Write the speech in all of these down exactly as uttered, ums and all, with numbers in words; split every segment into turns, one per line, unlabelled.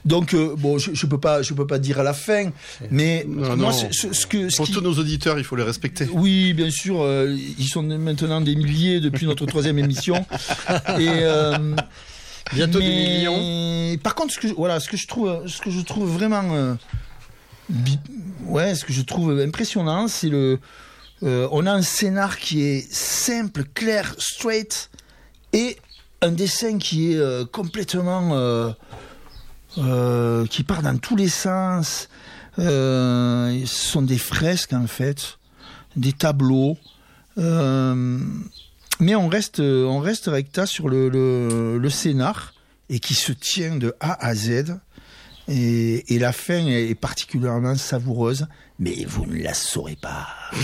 Donc euh, bon, je, je peux pas, je peux pas dire à la fin, mais
non,
moi,
non.
ce, ce, ce que ce
Pour
qui...
tous nos auditeurs, il faut les respecter.
Oui, bien sûr, euh, ils sont maintenant des milliers depuis notre troisième émission. Et euh,
bientôt
mais...
des millions.
Par contre, ce que je, voilà, ce que je trouve, ce que je trouve vraiment, euh, bi... ouais, ce que je trouve impressionnant, c'est le, euh, on a un scénar qui est simple, clair, straight, et un dessin qui est euh, complètement euh, Euh, qui part dans tous les sens. Euh, ce sont des fresques en fait, des tableaux. Euh, mais on reste, on reste recta sur le, le, le scénar et qui se tient de A à Z. Et, et la fin est particulièrement savoureuse, mais vous ne la saurez pas.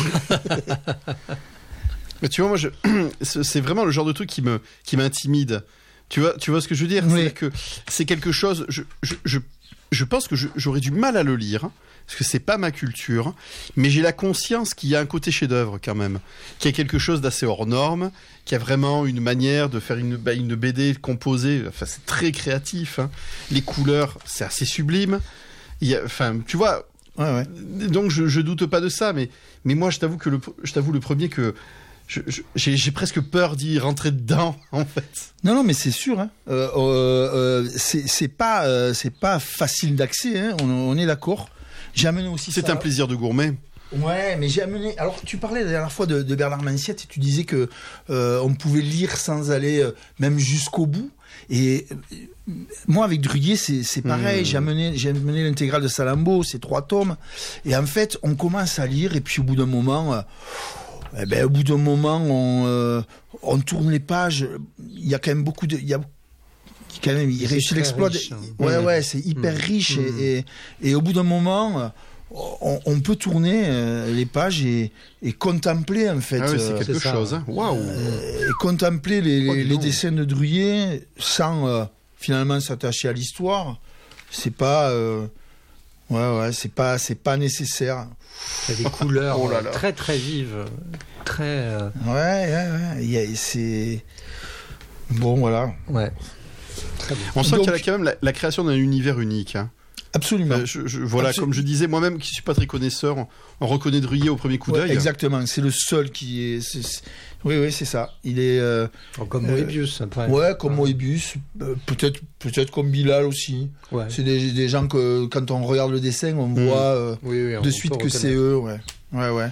Mais tu vois, moi, je... c'est vraiment le genre de truc qui me, qui m'intimide. Tu vois, tu vois ce que je veux dire ?
Oui.
C'est-à-dire que c'est quelque chose. Je, je, je, je pense que je, j'aurais du mal à le lire parce que c'est pas ma culture. Mais j'ai la conscience qu'il y a un côté chef-d'œuvre quand même, qu'il y a quelque chose d'assez hors norme, qu'il y a vraiment une manière de faire une, bah, une B D composée. Enfin, c'est très créatif. Hein. Les couleurs, c'est assez sublime. Il y a, enfin, tu vois.
Ouais, ouais.
Donc je, je doute pas de ça, mais, mais moi je t'avoue que le, je t'avoue le premier que Je, je, j'ai, j'ai presque peur d'y rentrer dedans, en fait.
Non, non, mais c'est sûr. Hein. Euh, euh, c'est, c'est pas, euh, c'est pas facile d'accès. Hein. On, on est d'accord. J'ai amené aussi.
C'est
ça.
un plaisir de gourmet.
Ouais, mais j'ai amené. Alors, tu parlais la dernière fois de, de Bernard Manciette et tu disais que euh, on pouvait lire sans aller euh, même jusqu'au bout. Et euh, moi, avec Druillet, c'est, c'est pareil. Mmh. J'ai amené, j'ai amené l'intégrale de Salammbô, c'est trois tomes. Et en fait, on commence à lire et puis au bout d'un moment. Euh, Eh ben, au bout d'un moment, on, euh, on tourne les pages. Il y a quand même beaucoup de, il y a quand même, il réussit l'exploit. De, ouais, ouais, c'est hyper mmh. riche mmh. Et, et, et au bout d'un moment, on, on peut tourner euh, les pages et, et contempler en fait.
Ah oui, c'est
euh,
quelque
c'est
chose. Hein. Waouh.
Euh, et contempler les, les, les dessins de Druillet sans euh, finalement s'attacher à l'histoire. C'est pas. Euh, Ouais, ouais, c'est pas, c'est pas nécessaire.
Il y a des couleurs oh là là. très, très vives. Très. Euh...
Ouais, ouais, ouais. Il y a, c'est. Bon, voilà.
Ouais.
Très bien. On sent Donc... qu'il y a quand même la, la création d'un univers unique. Hein.
Absolument.
Euh, je, je, voilà,
Absolument.
Comme je disais, moi-même qui suis pas très connaisseur, on, on reconnaît Druillet au premier coup
ouais,
d'œil.
Exactement. C'est le seul qui est. C'est, c'est... Oui, oui, c'est ça. Il est. Euh,
oh, comme Moebius,
euh,
après.
Ouais, comme ah. Moebius. Euh, peut-être, peut-être comme Bilal aussi. Ouais. C'est des, des gens que, quand on regarde le dessin, on mmh. voit euh, oui, oui, de suite que c'est eux. Ouais, ouais, ouais.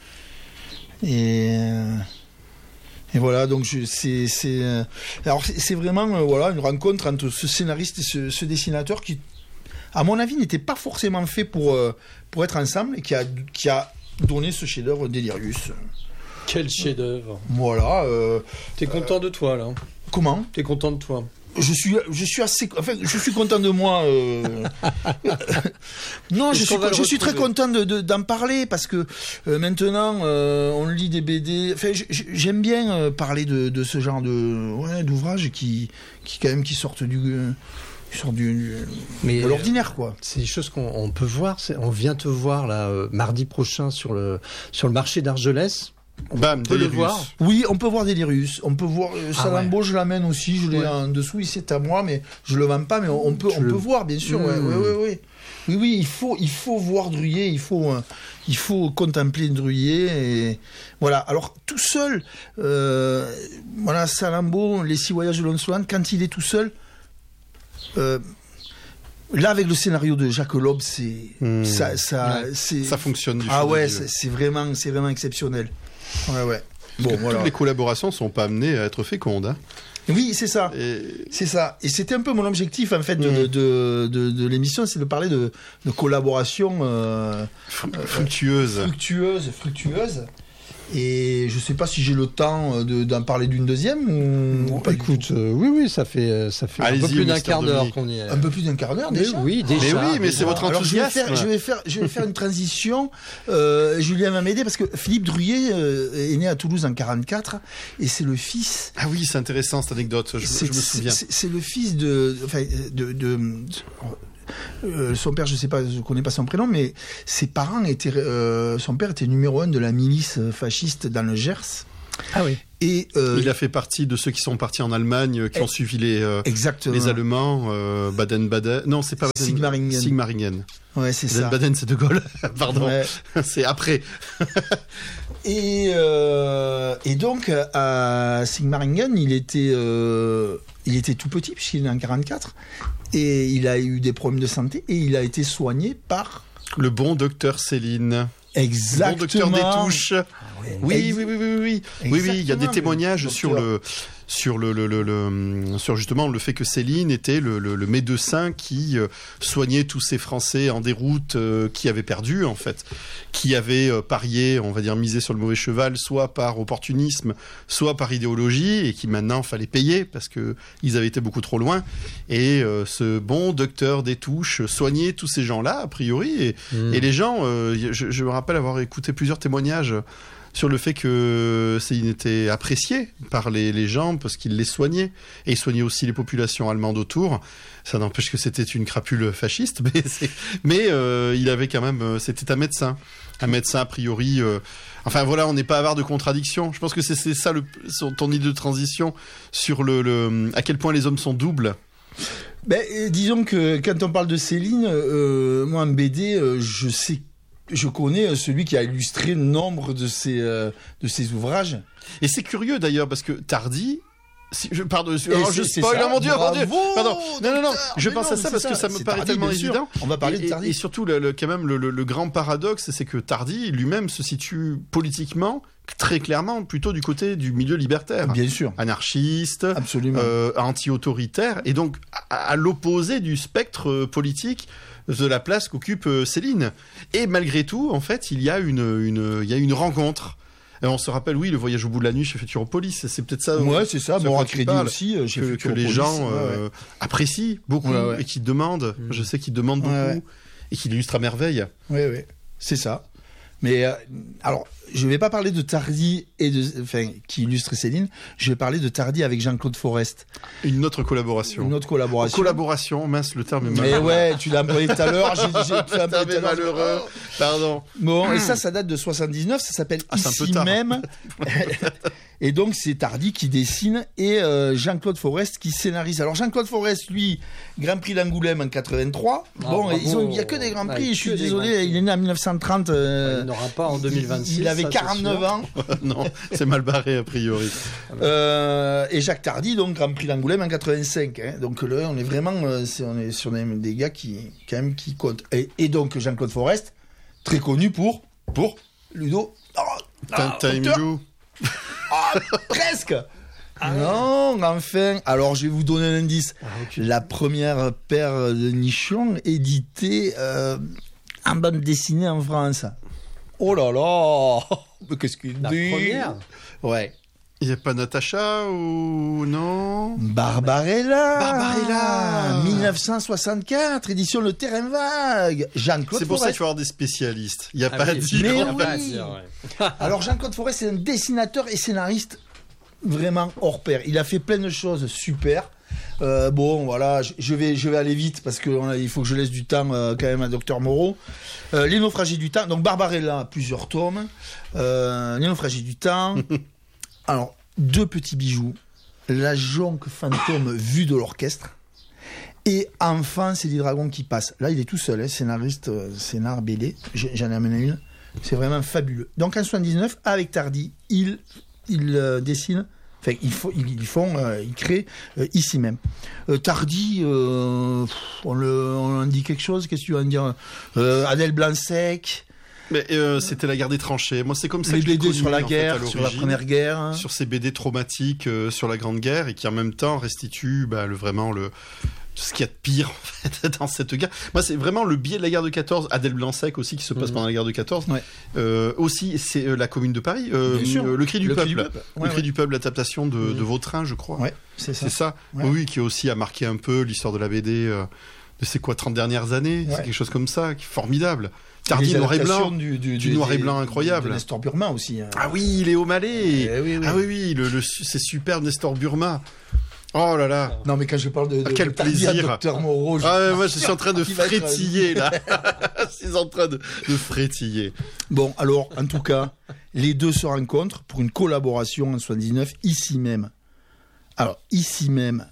Et. Euh... Et voilà, donc je, c'est, c'est, euh... alors c'est, c'est vraiment euh, voilà une rencontre entre ce scénariste et ce, ce dessinateur qui, à mon avis, n'était pas forcément fait pour euh, pour être ensemble et qui a qui a donné ce chef-d'œuvre Delirious.
Quel chef-d'œuvre.
Voilà. Euh,
T'es content euh, de toi là.
Comment ?
T'es content de toi.
Je suis, je suis assez, enfin, je suis content de moi. Euh... non, je suis, je suis très content de, de, d'en parler parce que euh, maintenant, euh, on lit des B D. Enfin, j'aime bien euh, parler de, de ce genre de, ouais, d'ouvrages qui, qui quand même qui sortent du, euh, qui sortent du, du
Mais
de l'ordinaire, quoi.
C'est des choses qu'on on peut voir. C'est, on vient te voir là euh, mardi prochain sur le sur le marché d'Argelès.
On Bam, peut Delirious. Le voir.
Oui, on peut voir Delirious. On peut voir euh, Salammbô, ah ouais. Je l'amène aussi. Je l'ai ouais. en dessous. Ici, c'est à moi, mais je le vends pas. Mais on peut, tu on le... peut voir, bien sûr. Mmh. Ouais, ouais, ouais, ouais. Oui, oui, il faut, il faut voir Druillet. Il faut, euh, il faut contempler Druillet. Et voilà. Alors tout seul, euh, voilà, Salammbô, les six voyages de Lon Swan. Quand il est tout seul. Euh, Là, avec le scénario de Jacques Lob, c'est mmh. ça, ça,
ouais.
c'est
ça fonctionne. Du
ah ouais, c'est, c'est vraiment, c'est vraiment exceptionnel. Ouais, ouais.
Bon, voilà. Toutes les collaborations sont pas amenées à être fécondes. Hein.
Oui, c'est ça.
Et...
C'est ça. Et c'était un peu mon objectif en fait de, mmh. de, de, de, de l'émission, c'est de parler de, de collaboration euh,
fructueuse,
euh, fructueuse, fructueuse. Et je sais pas si j'ai le temps de, d'en parler d'une deuxième ou
bon, pas. Écoute, euh, oui, oui, ça fait, ça fait un peu plus d'un quart d'heure qu'on y est.
Un peu plus d'un quart d'heure déjà.
Mais oui, déjà.
Mais oui, mais
déjà.
C'est votre enthousiasme.
Alors, je vais faire, je vais faire, je vais faire une transition. Euh, Julien va m'aider parce que Philippe Druillet euh, est né à Toulouse en quarante-quatre et c'est le fils.
Ah oui, c'est intéressant cette anecdote. Je,
c'est,
je me souviens.
C'est, c'est le fils de, enfin, de, de, de Euh, son père, je sais pas, je connais pas son prénom, mais ses parents étaient, euh, son père était numéro un de la milice fasciste dans le Gers.
Ah oui.
Et euh,
il a fait partie de ceux qui sont partis en Allemagne, qui ont suivi les, euh,
exactement.
les Allemands, euh, Baden-Baden. Non, c'est pas Baden,
Sigmaringen.
Sigmaringen.
Ouais, c'est ça.
Baden-Baden, c'est De Gaulle. Pardon. Ouais. C'est après.
et, euh, et donc, à Sigmaringen, il était, euh, il était tout petit, puisqu'il est en quarante-quatre. Et il a eu des problèmes de santé. Et il a été soigné par...
le bon docteur Céline.
Exactement.
Le bon docteur des touches. Ah ouais. Oui, Ex- oui, oui, oui, oui. Oui, oui, il y a des témoignages sur le, sur le, le, le, le, sur justement le fait que Céline était le, le, le médecin qui euh, soignait tous ces Français en déroute euh, qui avaient perdu, en fait, qui avaient euh, parié, on va dire, misé sur le mauvais cheval, soit par opportunisme, soit par idéologie, et qui maintenant fallait payer parce que ils avaient été beaucoup trop loin. Et euh, ce bon docteur des touches soignait tous ces gens-là, a priori, et, mmh. et les gens, euh, je, je me rappelle avoir écouté plusieurs témoignages sur le fait que Céline était apprécié par les, les gens parce qu'il les soignait. Et il soignait aussi les populations allemandes autour. Ça n'empêche que c'était une crapule fasciste, mais, c'est, mais euh, il avait quand même... C'était un médecin. Un médecin, a priori... Euh, enfin voilà, on n'est pas avare de contradictions. Je pense que c'est, c'est ça le, ton idée de transition sur le, le, à quel point les hommes sont doubles.
Ben, disons que quand on parle de Céline, euh, moi en B D, euh, je sais Je connais celui qui a illustré nombre de ses, euh, de ses ouvrages.
Et c'est curieux d'ailleurs, parce que Tardy... Si, je, pardon, alors je spoil,
ça,
oh mon Dieu,
bravo,
mon Dieu, pardon. Non, non, non, je pense
non,
à ça parce ça, que ça me paraît
Tardy,
tellement évident.
On va parler
et,
de Tardy.
Et, et surtout, le, le, quand même, le, le, le grand paradoxe, c'est que Tardy lui-même se situe politiquement, très clairement, plutôt du côté du milieu libertaire.
Bien sûr.
Anarchiste,
absolument,
euh, anti-autoritaire, et donc à, à l'opposé du spectre politique de la place qu'occupe Céline. Et malgré tout, en fait, il y a une, une, il y a une rencontre. Et on se rappelle, oui, le voyage au bout de la nuit chez Futuropolis, c'est peut-être ça.
Ouais, c'est ça. Bon, à crédit aussi, chez
que, que les gens euh, ouais. apprécient beaucoup ouais, ouais. et qui demandent. Mmh. Je sais qu'ils demandent beaucoup ouais, ouais. et qu'ils illustrent à merveille.
Oui, oui, c'est ça. Mais euh, alors, je ne vais pas parler de Tardy et de, enfin, qui illustre Céline. Je vais parler de Tardy avec Jean-Claude Forest.
Une autre collaboration.
Une autre collaboration.
Collaboration, mince, le terme est
malheureux. Mais ouais, tu l'as employé tout à l'heure. J'ai, j'ai, tu l'as
employé tout à l'heure. Malheureux. Pardon.
Bon, mmh. et ça, ça date de soixante-dix-neuf. Ça s'appelle ah, Ici même. Et donc, c'est Tardy qui dessine et euh, Jean-Claude Forest qui scénarise. Alors, Jean-Claude Forest, lui, Grand Prix d'Angoulême en quatre-vingt-trois. Ah, bon, il n'y a que des Grands Prix. Ouais, je suis désolé, il est né en dix-neuf cent trente. Euh,
il n'aura pas en deux mille vingt-six.
Il avait
ça,
quarante-neuf ans.
Non, c'est mal barré a priori.
Euh, et Jacques Tardy, donc Grand Prix d'Angoulême en quatre-vingt-cinq. Hein. Donc là, on est vraiment, euh, c'est, on est sur des, des gars qui, quand même, qui comptent. Et, et donc Jean-Claude Forest, très connu pour, pour Ludo. Oh,
Tintin Milou.
Ah, presque. Ah, non, enfin. Alors, je vais vous donner un indice. Ah, okay. La première paire de nichons éditée euh, en bande dessinée en France. Oh là là. Mais qu'est-ce qu'il dit ?
La première ?
Ouais.
Il n'y a pas Natacha ou non ?
Barbarella.
Barbarella.
dix-neuf cent soixante-quatre, édition Le Terrain Vague. Jean-Claude
C'est pour
Forest.
ça qu'il faut avoir des spécialistes. Il n'y a
ah
pas
oui,
à dire.
Mais
oui.
oui. À dire, ouais. Alors Jean-Claude Forest, c'est un dessinateur et scénariste vraiment hors pair. Il a fait plein de choses super. Euh, bon, voilà, je vais, je vais aller vite parce qu'il faut que je laisse du temps euh, quand même à Docteur Moreau. Euh, Les naufragés du temps. Donc Barbarella, plusieurs tomes. Euh, Les naufragés du temps. Alors, deux petits bijoux. La jonque fantôme vue de l'orchestre. Et enfin, c'est les dragons qui passent. Là, il est tout seul, hein, scénariste, euh, scénar B D. J'en ai amené une. C'est vraiment fabuleux. Donc, en soixante-dix-neuf, avec Tardy, il, il euh, dessine. Enfin, ils, faut, ils, ils font, euh, ils créent euh, ici même. Euh, Tardy, euh, on, le, on en dit quelque chose. Qu'est-ce que tu vas en dire ? euh, Adèle Blanc-Sec.
Mais euh, c'était la guerre des tranchées. Moi, c'est comme ça
les
que
B D
je connu,
sur la
en
guerre,
fait,
sur la première guerre,
sur ces B D traumatiques euh, sur la Grande Guerre et qui en même temps restituent bah, le, vraiment le tout ce qu'il y a de pire en fait, dans cette guerre. Moi, c'est vraiment le biais de la guerre de quatorze. Adèle Blanc-Sec aussi qui se passe mmh. pendant la guerre de quatorze. Ouais. Euh, aussi, c'est euh, la Commune de Paris. Euh, euh, le Cri du
le
Peuple.
Cri du Peuple. Ouais,
le Cri
ouais.
du Peuple, l'adaptation de, mmh. de Vautrin, je crois.
Ouais, c'est ça.
C'est ça.
Ouais.
Oui, qui aussi a marqué un peu l'histoire de la B D euh, de ces quoi trente dernières années. Ouais. C'est quelque chose comme ça, qui est formidable. Tardy, noir et blanc,
du, du,
du, du noir et blanc incroyable.
De Nestor Burma aussi. Hein.
Ah oui, Léo Mallet.
Eh oui, oui.
Ah oui, oui, le, le, c'est superbe Nestor Burma. Oh là là.
Non, mais quand je parle de, de
Ah, quel
de Tardy
plaisir.
à Docteur Moreau, je-
Ah ouais, moi je suis en train de
Il va être-
frétiller là. Je suis en train de, de frétiller.
Bon, alors, en tout cas, les deux se rencontrent pour une collaboration en soixante-dix-neuf, ici même. Alors, ici même,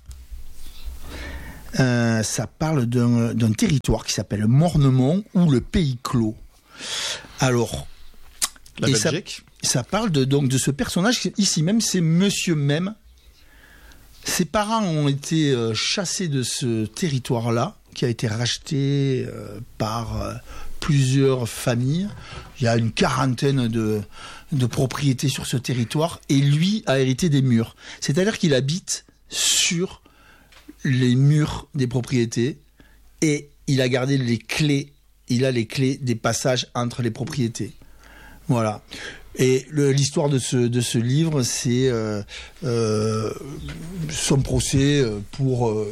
euh, ça parle d'un, d'un territoire qui s'appelle Mornemont ou le Pays Clos. Alors,
La
et ça,
Belgique.
ça parle de, donc, de ce personnage, qui, ici même, c'est Monsieur Même. Ses parents ont été euh, chassés de ce territoire-là, qui a été racheté euh, par euh, plusieurs familles. Il y a une quarantaine de, de propriétés sur ce territoire, et lui a hérité des murs. C'est-à-dire qu'il habite sur les murs des propriétés, et il a gardé les clés, il a les clés des passages entre les propriétés. Voilà. Et le, l'histoire de ce, de ce livre, c'est euh, euh, son procès pour euh,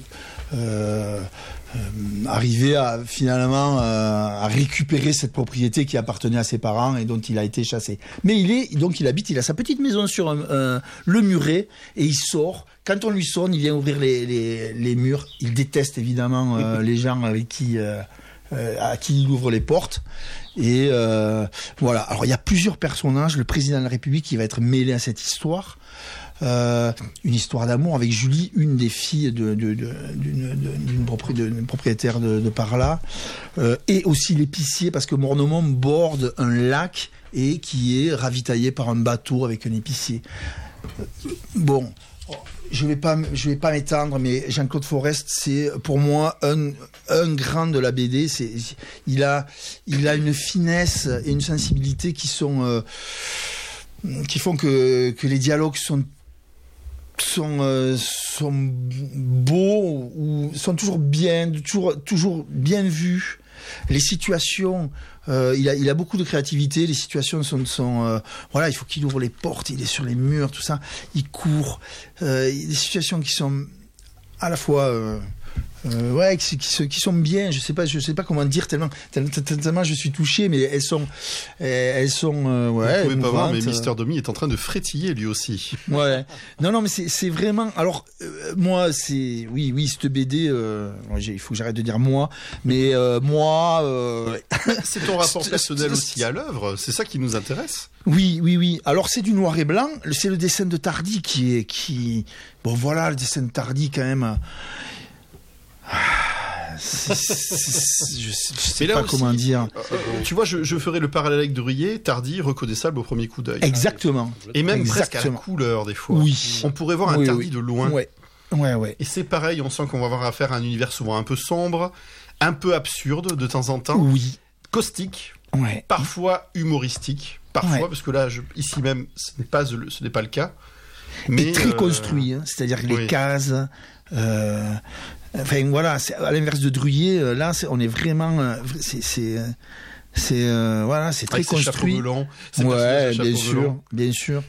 euh, euh, arriver à finalement euh, à récupérer cette propriété qui appartenait à ses parents et dont il a été chassé. Mais il est donc il habite, il a sa petite maison sur un, un, le muret, et il sort. Quand on lui sonne, il vient ouvrir les, les, les murs. Il déteste évidemment euh, les gens avec qui euh, euh, à qui il ouvre les portes. Et euh, voilà. Alors il y a plusieurs personnages. Le président de la République qui va être mêlé à cette histoire. Euh, une histoire d'amour avec Julie, une des filles de, de, de, d'une, d'une, propri, d'une propriétaire de, de par là. Euh, et aussi l'épicier, parce que Mornemont borde un lac et qui est ravitaillé par un bateau avec un épicier. Euh, bon. Je vais pas, je vais pas m'étendre, mais Jean-Claude Forest, c'est pour moi un, un grand de la B D. C'est, il a, il a une finesse et une sensibilité qui sont, euh, qui font que, que les dialogues sont, sont, euh, sont beaux ou sont toujours bien, toujours, toujours bien vus. Les situations, euh, il a, il a beaucoup de créativité. Les situations sont, sont euh, voilà, il faut qu'il ouvre les portes, il est sur les murs, tout ça. Il court. Euh, des situations qui sont à la fois, euh, euh, ouais, qui, qui, qui sont bien. Je sais pas, je sais pas comment dire tellement, tellement, tellement je suis touché, mais elles sont, elles sont, euh, ouais.
Vous pouvez pas voir, mais Mister Domi est en train de frétiller lui aussi.
Ouais. Non, non, mais c'est, c'est vraiment. Alors, euh, moi, c'est, oui, oui, cette B D. Euh, il faut que j'arrête de dire moi, mais euh, moi. Euh...
C'est ton rapport personnel aussi à l'œuvre. C'est ça qui nous intéresse.
Oui, oui, oui. Alors c'est du noir et blanc. C'est le dessin de Tardy qui est, qui. Bon, voilà, le dessin de Tardy quand même. C'est, c'est, c'est, je sais, je sais pas aussi, comment dire.
Euh, tu vois, je, je ferai le parallèle avec Druillet, Tardy, reconnaissable au premier coup d'œil.
Exactement.
Et même
Exactement.
presque à la couleur des fois.
Oui.
On pourrait voir un
oui,
Tardy
oui.
de loin.
Ouais. Ouais, ouais.
Et c'est pareil, on sent qu'on va avoir affaire à un univers souvent un peu sombre, un peu absurde de temps en temps.
Oui.
Caustique.
Ouais.
Parfois humoristique. Parfois,
ouais.
parce que là, je, ici même, ce n'est pas, ce n'est pas le cas. Mais
et très
euh...
construit, hein, c'est-à-dire les
oui.
cases. Euh, enfin voilà, c'est, à l'inverse de Druillet, là, c'est, on est vraiment, c'est, c'est, c'est euh, voilà, c'est très
avec
construit.
Ses melons, ses
ouais, bien sûr,
melons.
bien sûr.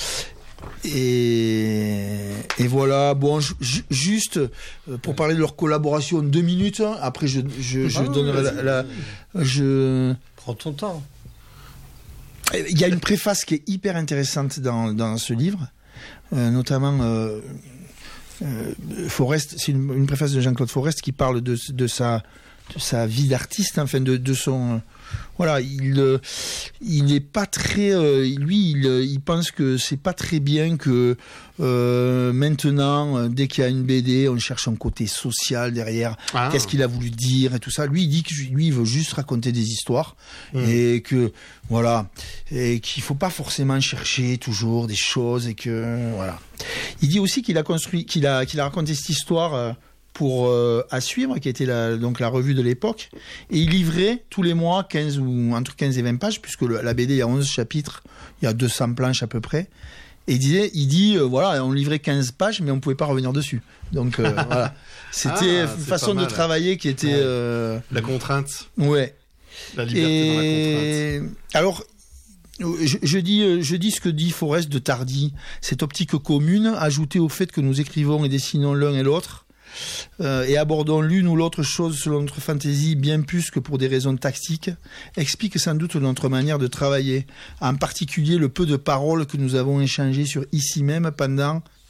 Et, et voilà, bon, j- j- juste pour parler de leur collaboration, deux minutes. Hein, après, je, je, je ah, donnerai la, la, je.
Prends ton temps.
Il y a une préface qui est hyper intéressante dans, dans ce livre, euh, notamment euh, euh, Forest. C'est une, une préface de Jean-Claude Forest qui parle de, de sa de sa vie d'artiste, enfin de, de son. Euh, voilà, il euh, il n'est pas très. Euh, lui, il, il pense que c'est pas très bien que euh, maintenant, dès qu'il y a une B D, on cherche un côté social derrière. Ah. Qu'est-ce qu'il a voulu dire et tout ça. Lui, il dit que lui, il veut juste raconter des histoires mmh. et que voilà, et qu'il faut pas forcément chercher toujours des choses et que voilà. Il dit aussi qu'il a construit, qu'il a qu'il a raconté cette histoire. Euh, pour euh, à suivre, qui était la, donc la revue de l'époque, et il livrait tous les mois quinze ou entre quinze et vingt pages, puisque le, la B D il y a onze chapitres, il y a deux cents planches à peu près, et il disait, il dit euh, voilà, on livrait quinze pages, mais on pouvait pas revenir dessus. Donc euh, voilà, c'était ah, une façon de travailler qui était euh...
la contrainte.
Ouais.
La liberté et... dans la contrainte.
Alors. Je, je, dis, je dis ce que dit Forest de Tardy, cette optique commune, ajoutée au fait que nous écrivons et dessinons l'un et l'autre, euh, et abordons l'une ou l'autre chose selon notre fantaisie bien plus que pour des raisons tactiques, explique sans doute notre manière de travailler, en particulier le peu de paroles que nous avons échangées sur ici même pendant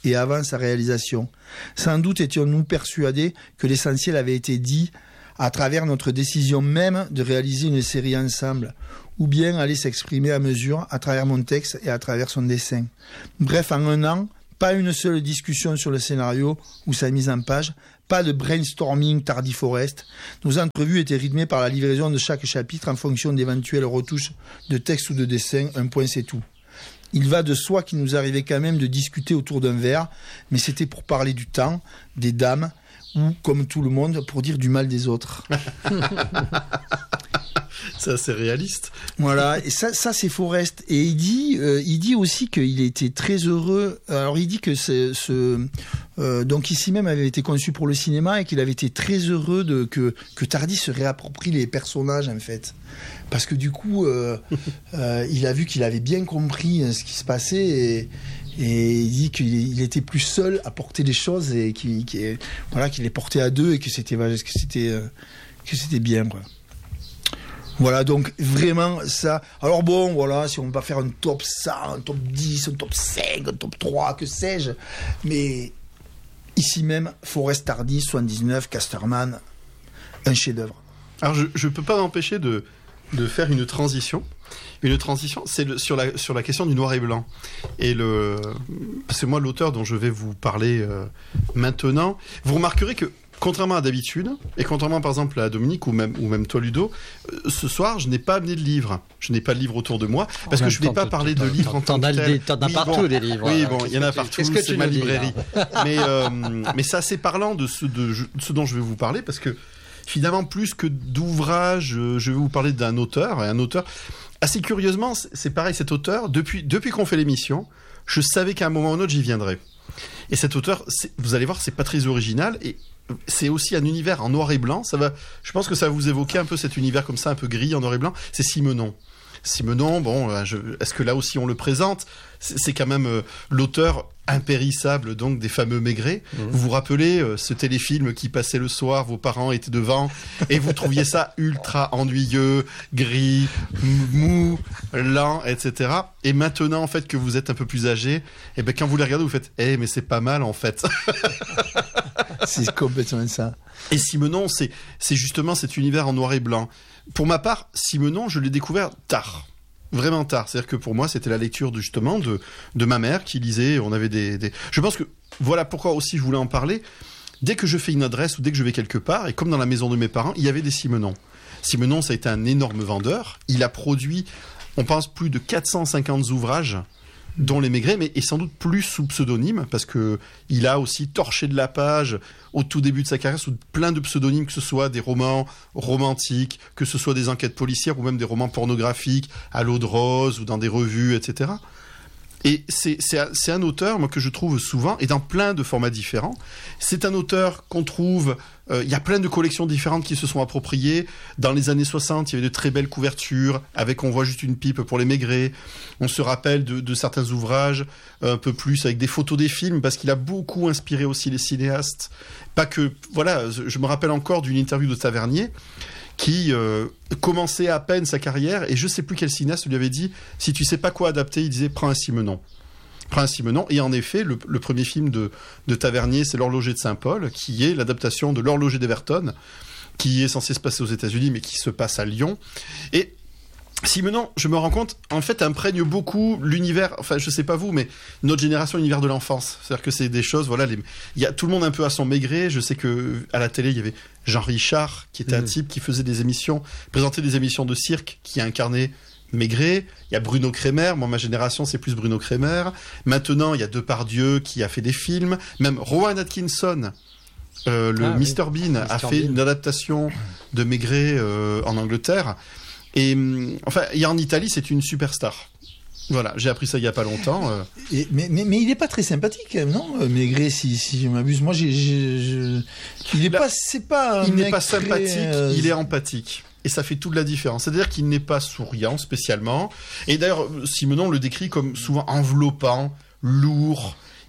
et avant sa réalisation. Sans doute étions-nous persuadés que l'essentiel avait été dit à travers notre décision même de réaliser une série ensemble, ou bien aller s'exprimer à mesure à travers mon texte et à travers son dessin. Bref, en un an, pas une seule discussion sur le scénario ou sa mise en page, pas de brainstorming tardif-forest. Nos entrevues étaient rythmées par la livraison de chaque chapitre en fonction d'éventuelles retouches de texte ou de dessin, un point c'est tout. Il va de soi qu'il nous arrivait quand même de discuter autour d'un verre, mais c'était pour parler du temps, des dames, ou, comme tout le monde, pour dire du mal des autres.
C'est assez réaliste.
Voilà, et ça, ça c'est Forest. Et il dit, euh, il dit aussi qu'il était très heureux. Alors il dit que c'est, ce, euh, donc ici même avait été conçu pour le cinéma et qu'il avait été très heureux de que que Tardy se réapproprie les personnages en fait, parce que du coup, euh, euh, il a vu qu'il avait bien compris ce qui se passait et. Et il dit qu'il était plus seul à porter les choses et qu'il, qu'il, voilà, qu'il les portait à deux et que c'était, que c'était, euh, que c'était bien, quoi. Voilà, donc vraiment ça. Alors bon, voilà, si on va faire un top cent, un top dix, un top cinq, un top trois, que sais-je. Mais ici même, Forest Tardy, soixante-dix-neuf, Casterman, un chef-d'œuvre.
Alors je ne peux pas m'empêcher de, de faire une transition. Une transition, c'est le, sur, la, sur la question du noir et blanc. Et le, c'est moi l'auteur dont je vais vous parler euh, maintenant. Vous remarquerez que, contrairement à d'habitude, et contrairement par exemple à Dominique ou même, ou même toi Ludo, euh, ce soir je n'ai pas amené de livre. Je n'ai pas de livre autour de moi, parce que je ne vais pas parler de livres en tant que tel.
T'en as
oui,
partout
bon,
des livres.
Oui,
euh,
bon, il y en a partout,
que
c'est ma
dis,
librairie. mais, euh, mais c'est assez parlant de ce, de, de ce dont je vais vous parler, parce que finalement, plus que d'ouvrages, je vais vous parler d'un auteur, et un auteur... Assez curieusement, c'est pareil, cet auteur, depuis, depuis qu'on fait l'émission, je savais qu'à un moment ou un autre, j'y viendrais. Et cet auteur, vous allez voir, c'est pas très original, et c'est aussi un univers en noir et blanc. Ça va, je pense que ça va vous évoquer un peu cet univers comme ça, un peu gris, en noir et blanc. C'est Simenon. Simenon, bon, je, est-ce que là aussi on le présente ? C'est, c'est quand même euh, l'auteur impérissable donc des fameux Maigret. Mmh. Vous vous rappelez euh, ce téléfilm qui passait le soir, vos parents étaient devant et vous trouviez ça ultra ennuyeux, gris, mou, lent, et cetera. Et maintenant en fait que vous êtes un peu plus âgé, et ben quand vous les regardez vous faites, eh mais c'est pas mal en fait.
C'est complètement ça.
Et Simenon, c'est c'est justement cet univers en noir et blanc. Pour ma part, Simenon, je l'ai découvert tard. Vraiment tard. C'est-à-dire que pour moi, c'était la lecture de, justement de, de ma mère qui lisait. On avait des, des... Je pense que voilà pourquoi aussi je voulais en parler. Dès que je fais une adresse ou dès que je vais quelque part, et comme dans la maison de mes parents, il y avait des Simenon. Simenon, ça a été un énorme vendeur. Il a produit, on pense, plus de quatre cent cinquante ouvrages, dont les Maigret, mais et sans doute plus sous pseudonyme, parce que il a aussi torché de la page au tout début de sa carrière sous plein de pseudonymes, que ce soit des romans romantiques, que ce soit des enquêtes policières ou même des romans pornographiques à l'eau de rose ou dans des revues, et cetera. Et c'est, c'est, c'est un auteur, moi, que je trouve souvent, et dans plein de formats différents. C'est un auteur qu'on trouve... Il euh, y a plein de collections différentes qui se sont appropriées. Dans les années soixante, il y avait de très belles couvertures, avec On voit juste une pipe pour les Maigret. On se rappelle de, de certains ouvrages, un peu plus avec des photos des films, parce qu'il a beaucoup inspiré aussi les cinéastes. Pas que... Voilà, je me rappelle encore d'une interview de Tavernier, qui euh, commençait à peine sa carrière, et je sais plus quel cinéaste lui avait dit, si tu sais pas quoi adapter, il disait, prends un Simenon. Prends un Simenon. Et en effet, le, le premier film de, de Tavernier, c'est L'Horloger de Saint-Paul, qui est l'adaptation de L'Horloger d'Everton, qui est censé se passer aux États-Unis, mais qui se passe à Lyon. Et Simenon, je me rends compte, en fait, imprègne beaucoup l'univers, enfin, je sais pas vous, mais notre génération, l'univers de l'enfance. C'est-à-dire que c'est des choses, voilà, les, il y a tout le monde un peu à son Maigret. Je sais que à la télé, il y avait Jean Richard, qui était mmh. un type qui faisait des émissions, présentait des émissions de cirque, qui a incarné Maigret. Il y a Bruno Kremer. Moi, ma génération, c'est plus Bruno Kremer. Maintenant, il y a Depardieu qui a fait des films. Même Rowan Atkinson, euh, le ah, mister oui. Bean, a fait Bean. Une adaptation de Maigret euh, en Angleterre. Et enfin, et en Italie, c'est une superstar. Voilà, j'ai appris ça il y a pas longtemps. Euh.
Et, mais, mais, mais il est pas très sympathique, non, Maigret, si, si je m'abuse. Moi, j'ai, j'ai, j'ai... il est Là, pas, c'est pas. Un
il
mec
n'est pas sympathique,
très, euh...
il est empathique. Et ça fait toute la différence. C'est-à-dire qu'il n'est pas souriant spécialement. Et d'ailleurs, Simenon le décrit comme souvent enveloppant, lourd.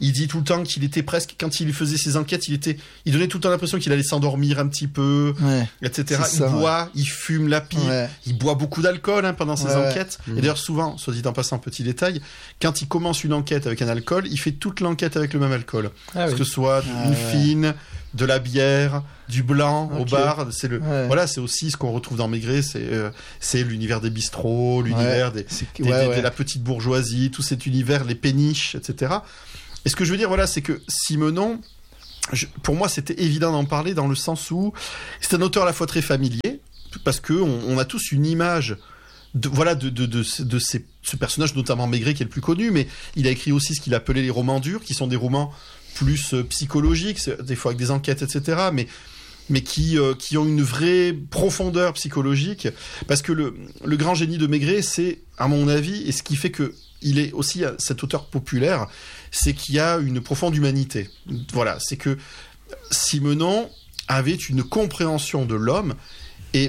Il dit tout le temps qu'il était presque, quand il faisait ses enquêtes, il était, il donnait tout le temps l'impression qu'il allait s'endormir un petit peu,
Ouais.
et cetera.
C'est
Il
ça,
boit, il fume la pipe,
Ouais.
il boit beaucoup d'alcool hein, pendant ses
Ouais, ouais.
enquêtes.
Mmh.
Et d'ailleurs, souvent, soit dit en passant, petit détail, quand il commence une enquête avec un alcool, il fait toute l'enquête avec le même alcool.
Ah
que
oui.
ce soit
Ah
une
ouais.
fine, de la bière, du blanc au
Ok.
bar. C'est le,
Ouais.
voilà, c'est aussi ce qu'on retrouve dans Maigret, c'est, euh, c'est l'univers des bistrots, l'univers des,
C'est-
des-
ouais,
des-
ouais.
de la petite bourgeoisie, tout cet univers, les péniches, et cetera. Et ce que je veux dire, voilà, c'est que Simenon, je- pour moi, c'était évident d'en parler dans le sens où c'est un auteur à la fois très familier, parce que on, on a tous une image de, voilà, de, de, de, de, de ces, ce personnage, notamment Maigret, qui est le plus connu, mais il a écrit aussi ce qu'il appelait les romans durs, qui sont des romans plus euh, psychologiques, c'est- des fois avec des enquêtes, et cetera, mais mais qui, euh, qui ont une vraie profondeur psychologique, parce que le, le grand génie de Maigret, c'est, à mon avis, et ce qui fait que il est aussi euh, cet auteur populaire, c'est qu'il y a une profonde humanité. Voilà, c'est que Simenon avait une compréhension de l'homme et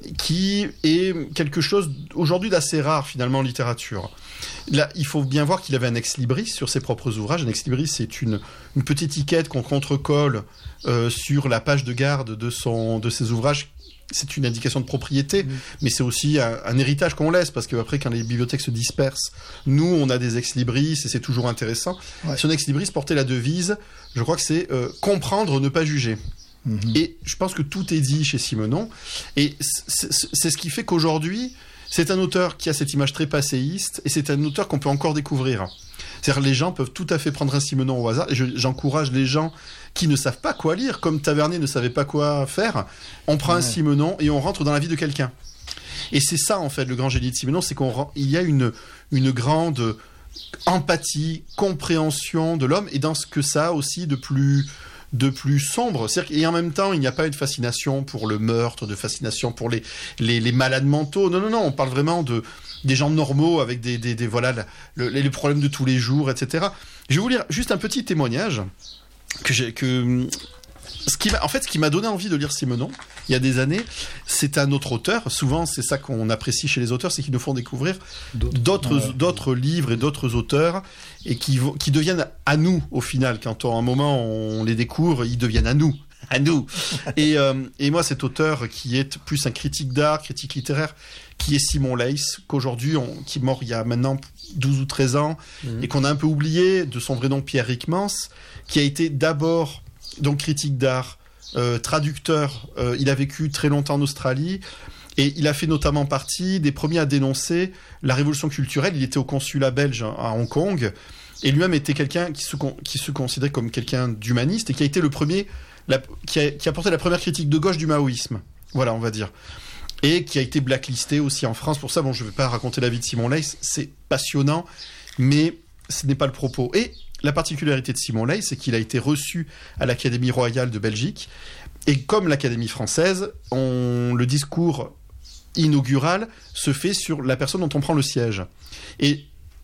qui est quelque chose aujourd'hui d'assez rare finalement en littérature. Là, il faut bien voir qu'il avait un ex-libris sur ses propres ouvrages. Un ex-libris, c'est une, une petite étiquette qu'on contre-colle euh, sur la page de garde de, son, de ses ouvrages. C'est une indication de propriété, mmh. mais c'est aussi un, un héritage qu'on laisse, parce qu'après, quand les bibliothèques se dispersent, nous, on a des ex-libris, et c'est toujours intéressant. Ouais. Son ex-libris portait la devise, je crois que c'est euh, « comprendre, ne pas juger ». Mmh. Et je pense que tout est dit chez Simenon, et c'est, c'est ce qui fait qu'aujourd'hui, c'est un auteur qui a cette image très passéiste, et c'est un auteur qu'on peut encore découvrir. C'est-à-dire les gens peuvent tout à fait prendre un Simenon au hasard, et je, j'encourage les gens qui ne savent pas quoi lire, comme Tavernier ne savait pas quoi faire, on prend ouais. un Simenon et on rentre dans la vie de quelqu'un. Et c'est ça, en fait, le grand génie de Simenon, c'est qu'il y a une, une grande empathie, compréhension de l'homme, et dans ce que ça a aussi de plus... de plus sombre, c'est-à-dire, et en même temps il n'y a pas une fascination pour le meurtre, de fascination pour les, les, les malades mentaux, non, non, non, on parle vraiment de, des gens normaux avec des, des, des voilà, la, le, les problèmes de tous les jours, et cetera. Je vais vous lire juste un petit témoignage que j'ai, que, ce qui m'a, en fait, ce qui m'a donné envie de lire Simenon, il y a des années, c'est un autre auteur, souvent c'est ça qu'on apprécie chez les auteurs, c'est qu'ils nous font découvrir d'autres, d'autres, ouais. d'autres livres et d'autres auteurs, et qui, qui deviennent à nous, au final, quand on, à un moment on les découvre, ils deviennent à nous, à nous. et, euh, et moi, cet auteur qui est plus un critique d'art, critique littéraire, qui est Simon Leys, qu'aujourd'hui, on, qui est mort il y a maintenant douze ou treize ans, mmh. et qu'on a un peu oublié, de son vrai nom Pierre Rickmans, qui a été d'abord donc critique d'art, euh, traducteur, euh, il a vécu très longtemps en Australie, et il a fait notamment partie des premiers à dénoncer la révolution culturelle. Il était au consulat belge à Hong Kong, et lui-même était quelqu'un qui se, qui se considérait comme quelqu'un d'humaniste, et qui a été le premier, la, qui, a, qui a porté la première critique de gauche du maoïsme, voilà, on va dire. Et qui a été blacklisté aussi en France. Pour ça, bon, je ne vais pas raconter la vie de Simon Leys, c'est passionnant, mais ce n'est pas le propos. Et la particularité de Simon Leys, c'est qu'il a été reçu à l'Académie royale de Belgique, et comme l'Académie française, on, le discours inaugural se fait sur la personne dont on prend le siège. Et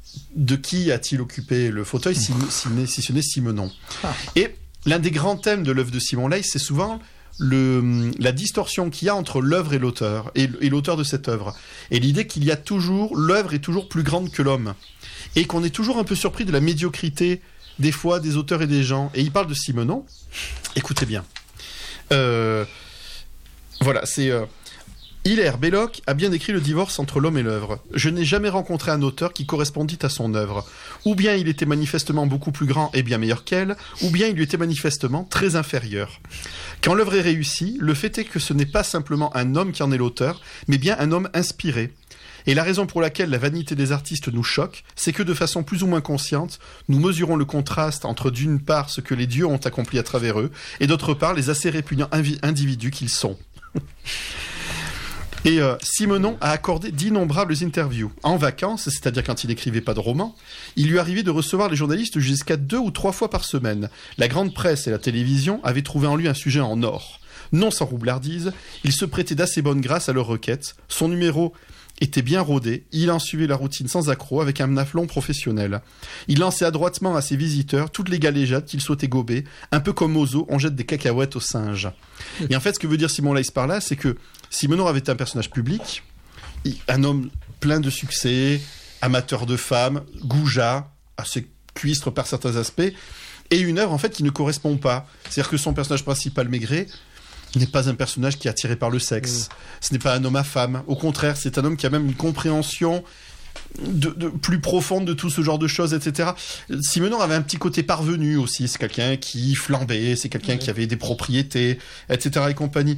de qui a-t-il occupé le fauteuil si, si, si ce n'est Simenon? Et l'un des grands thèmes de l'œuvre de Simon Leys, c'est souvent le, la distorsion qu'il y a entre l'œuvre et l'auteur, et, et l'auteur de cette œuvre. Et l'idée qu'il y a toujours, l'œuvre est toujours plus grande que l'homme. Et qu'on est toujours un peu surpris de la médiocrité, des fois, des auteurs et des gens. Et il parle de Simenon. Écoutez bien. Euh, voilà, c'est... Euh, Hilaire Belloc a bien décrit le divorce entre l'homme et l'œuvre. Je n'ai jamais rencontré un auteur qui correspondit à son œuvre. Ou bien il était manifestement beaucoup plus grand et bien meilleur qu'elle, ou bien il lui était manifestement très inférieur. Quand l'œuvre est réussie, le fait est que ce n'est pas simplement un homme qui en est l'auteur, mais bien un homme inspiré. Et la raison pour laquelle la vanité des artistes nous choque, c'est que de façon plus ou moins consciente, nous mesurons le contraste entre d'une part ce que les dieux ont accompli à travers eux, et d'autre part les assez répugnants invi- individus qu'ils sont. Et euh, Simenon a accordé d'innombrables interviews. En vacances, c'est-à-dire quand il n'écrivait pas de romans, il lui arrivait de recevoir les journalistes jusqu'à deux ou trois fois par semaine. La grande presse et la télévision avaient trouvé en lui un sujet en or. Non sans roublardise, il se prêtait d'assez bonne grâce à leurs requêtes. Son numéro était bien rodé, il en suivait la routine sans accroc avec un aplomb professionnel. Il lançait adroitement à ses visiteurs toutes les galéjades qu'il souhaitait gober, un peu comme Ozo, on jette des cacahuètes aux singes. Et en fait, ce que veut dire Simon Leys par là, c'est que Simenon avait été un personnage public, un homme plein de succès, amateur de femmes, goujat, assez cuistre par certains aspects, et une œuvre en fait qui ne correspond pas. C'est-à-dire que son personnage principal, Maigret, n'est pas un personnage qui est attiré par le sexe. Mmh. Ce n'est pas un homme à femme. Au contraire, c'est un homme qui a même une compréhension de, de, plus profonde de tout ce genre de choses, et cetera. Simenon avait un petit côté parvenu aussi. C'est quelqu'un qui flambait, c'est quelqu'un mmh. qui avait des propriétés, et cetera et compagnie.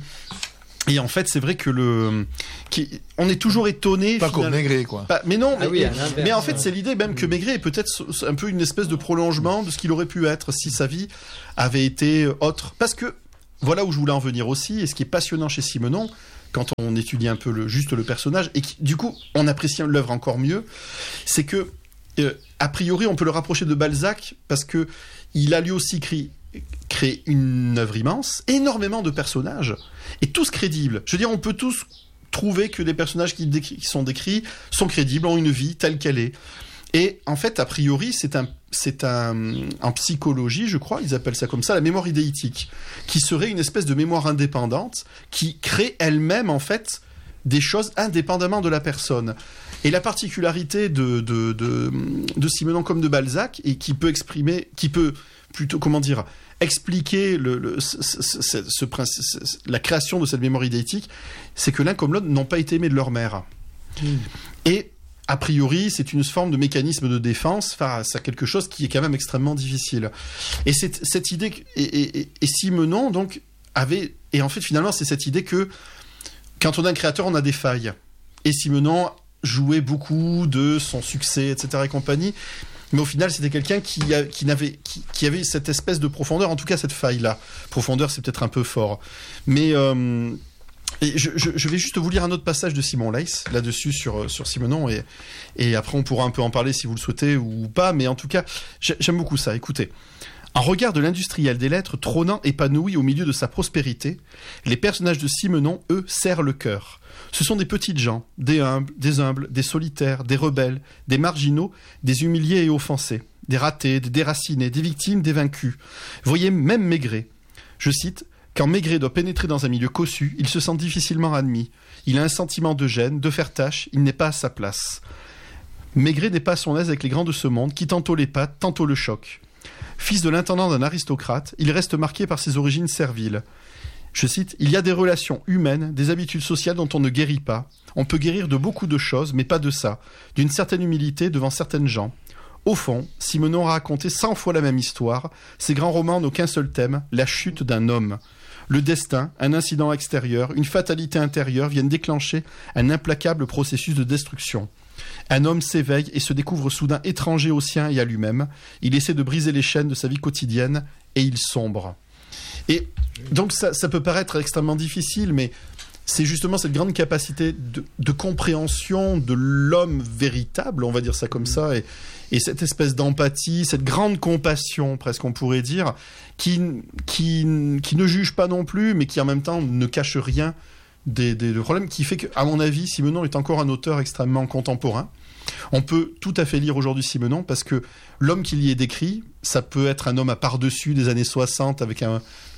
Et en fait, c'est vrai que le, qui, on est toujours étonné.
Pas comme Maigret, quoi.
Pas, mais non,
ah
mais,
oui,
mais en fait, c'est l'idée même que Maigret est peut-être un peu une espèce de prolongement de ce qu'il aurait pu être si sa vie avait été autre. Parce que voilà où je voulais en venir aussi, et ce qui est passionnant chez Simenon, quand on étudie un peu le, juste le personnage, et qui, du coup, on apprécie l'œuvre encore mieux, c'est que, euh, a priori, on peut le rapprocher de Balzac, parce que il a lui aussi créé, créé une œuvre immense, énormément de personnages, et tous crédibles. Je veux dire, on peut tous trouver que les personnages qui, décrit, qui sont décrits sont crédibles, ont une vie telle qu'elle est. Et en fait, a priori, c'est un, c'est un, en psychologie, je crois, ils appellent ça comme ça, la mémoire idéitique, qui serait une espèce de mémoire indépendante, qui crée elle-même, en fait, des choses indépendamment de la personne. Et la particularité de, de, de, de Simenon comme de Balzac, et qui peut exprimer, qui peut plutôt, comment dire, expliquer le, le, ce, ce, ce, ce, ce, la création de cette mémoire idéitique, c'est que l'un comme l'autre n'ont pas été aimés de leur mère. Mmh. Et a priori, c'est une forme de mécanisme de défense face à quelque chose qui est quand même extrêmement difficile. Et cette, cette idée, et, et, et Simenon, donc, avait, et en fait, finalement, c'est cette idée que quand on a un créateur, on a des failles. Et Simenon jouait beaucoup de son succès, et cetera et compagnie. Mais au final, c'était quelqu'un qui, a, qui, n'avait, qui, qui avait cette espèce de profondeur, en tout cas cette faille-là. Profondeur, c'est peut-être un peu fort. Mais euh, et je, je, je vais juste vous lire un autre passage de Simon Leys, là-dessus, sur, sur Simenon, et, et après on pourra un peu en parler si vous le souhaitez ou pas, mais en tout cas, j'aime beaucoup ça. Écoutez. En regard de l'industriel des lettres, trônant épanoui au milieu de sa prospérité, les personnages de Simenon, eux, serrent le cœur. Ce sont des petites gens, des humbles, des humbles, des solitaires, des rebelles, des marginaux, des humiliés et offensés, des ratés, des déracinés, des victimes, des vaincus. Voyez même Maigret. Je cite, « Quand Maigret doit pénétrer dans un milieu cossu, il se sent difficilement admis. Il a un sentiment de gêne, de faire tâche, il n'est pas à sa place. Maigret n'est pas à son aise avec les grands de ce monde, qui tantôt l'épatent, tantôt le choquent. Fils de l'intendant d'un aristocrate, il reste marqué par ses origines serviles. Je cite, « Il y a des relations humaines, des habitudes sociales dont on ne guérit pas. On peut guérir de beaucoup de choses, mais pas de ça. D'une certaine humilité devant certaines gens. Au fond, Simenon a raconté cent fois la même histoire. Ses grands romans n'ont qu'un seul thème, la chute d'un homme. Le destin, un incident extérieur, une fatalité intérieure viennent déclencher un implacable processus de destruction. Un homme s'éveille et se découvre soudain étranger au sien et à lui-même. Il essaie de briser les chaînes de sa vie quotidienne et il sombre. » Et donc ça, ça peut paraître extrêmement difficile, mais c'est justement cette grande capacité de, de compréhension de l'homme véritable, on va dire ça comme ça, et, et cette espèce d'empathie, cette grande compassion, presque on pourrait dire, qui, qui, qui ne juge pas non plus, mais qui en même temps ne cache rien des, des, des problèmes, qui fait qu'à mon avis, Simenon est encore un auteur extrêmement contemporain. On peut tout à fait lire aujourd'hui Simenon, parce que l'homme qu'il y est décrit, ça peut être un homme à par-dessus des années soixante, avec un,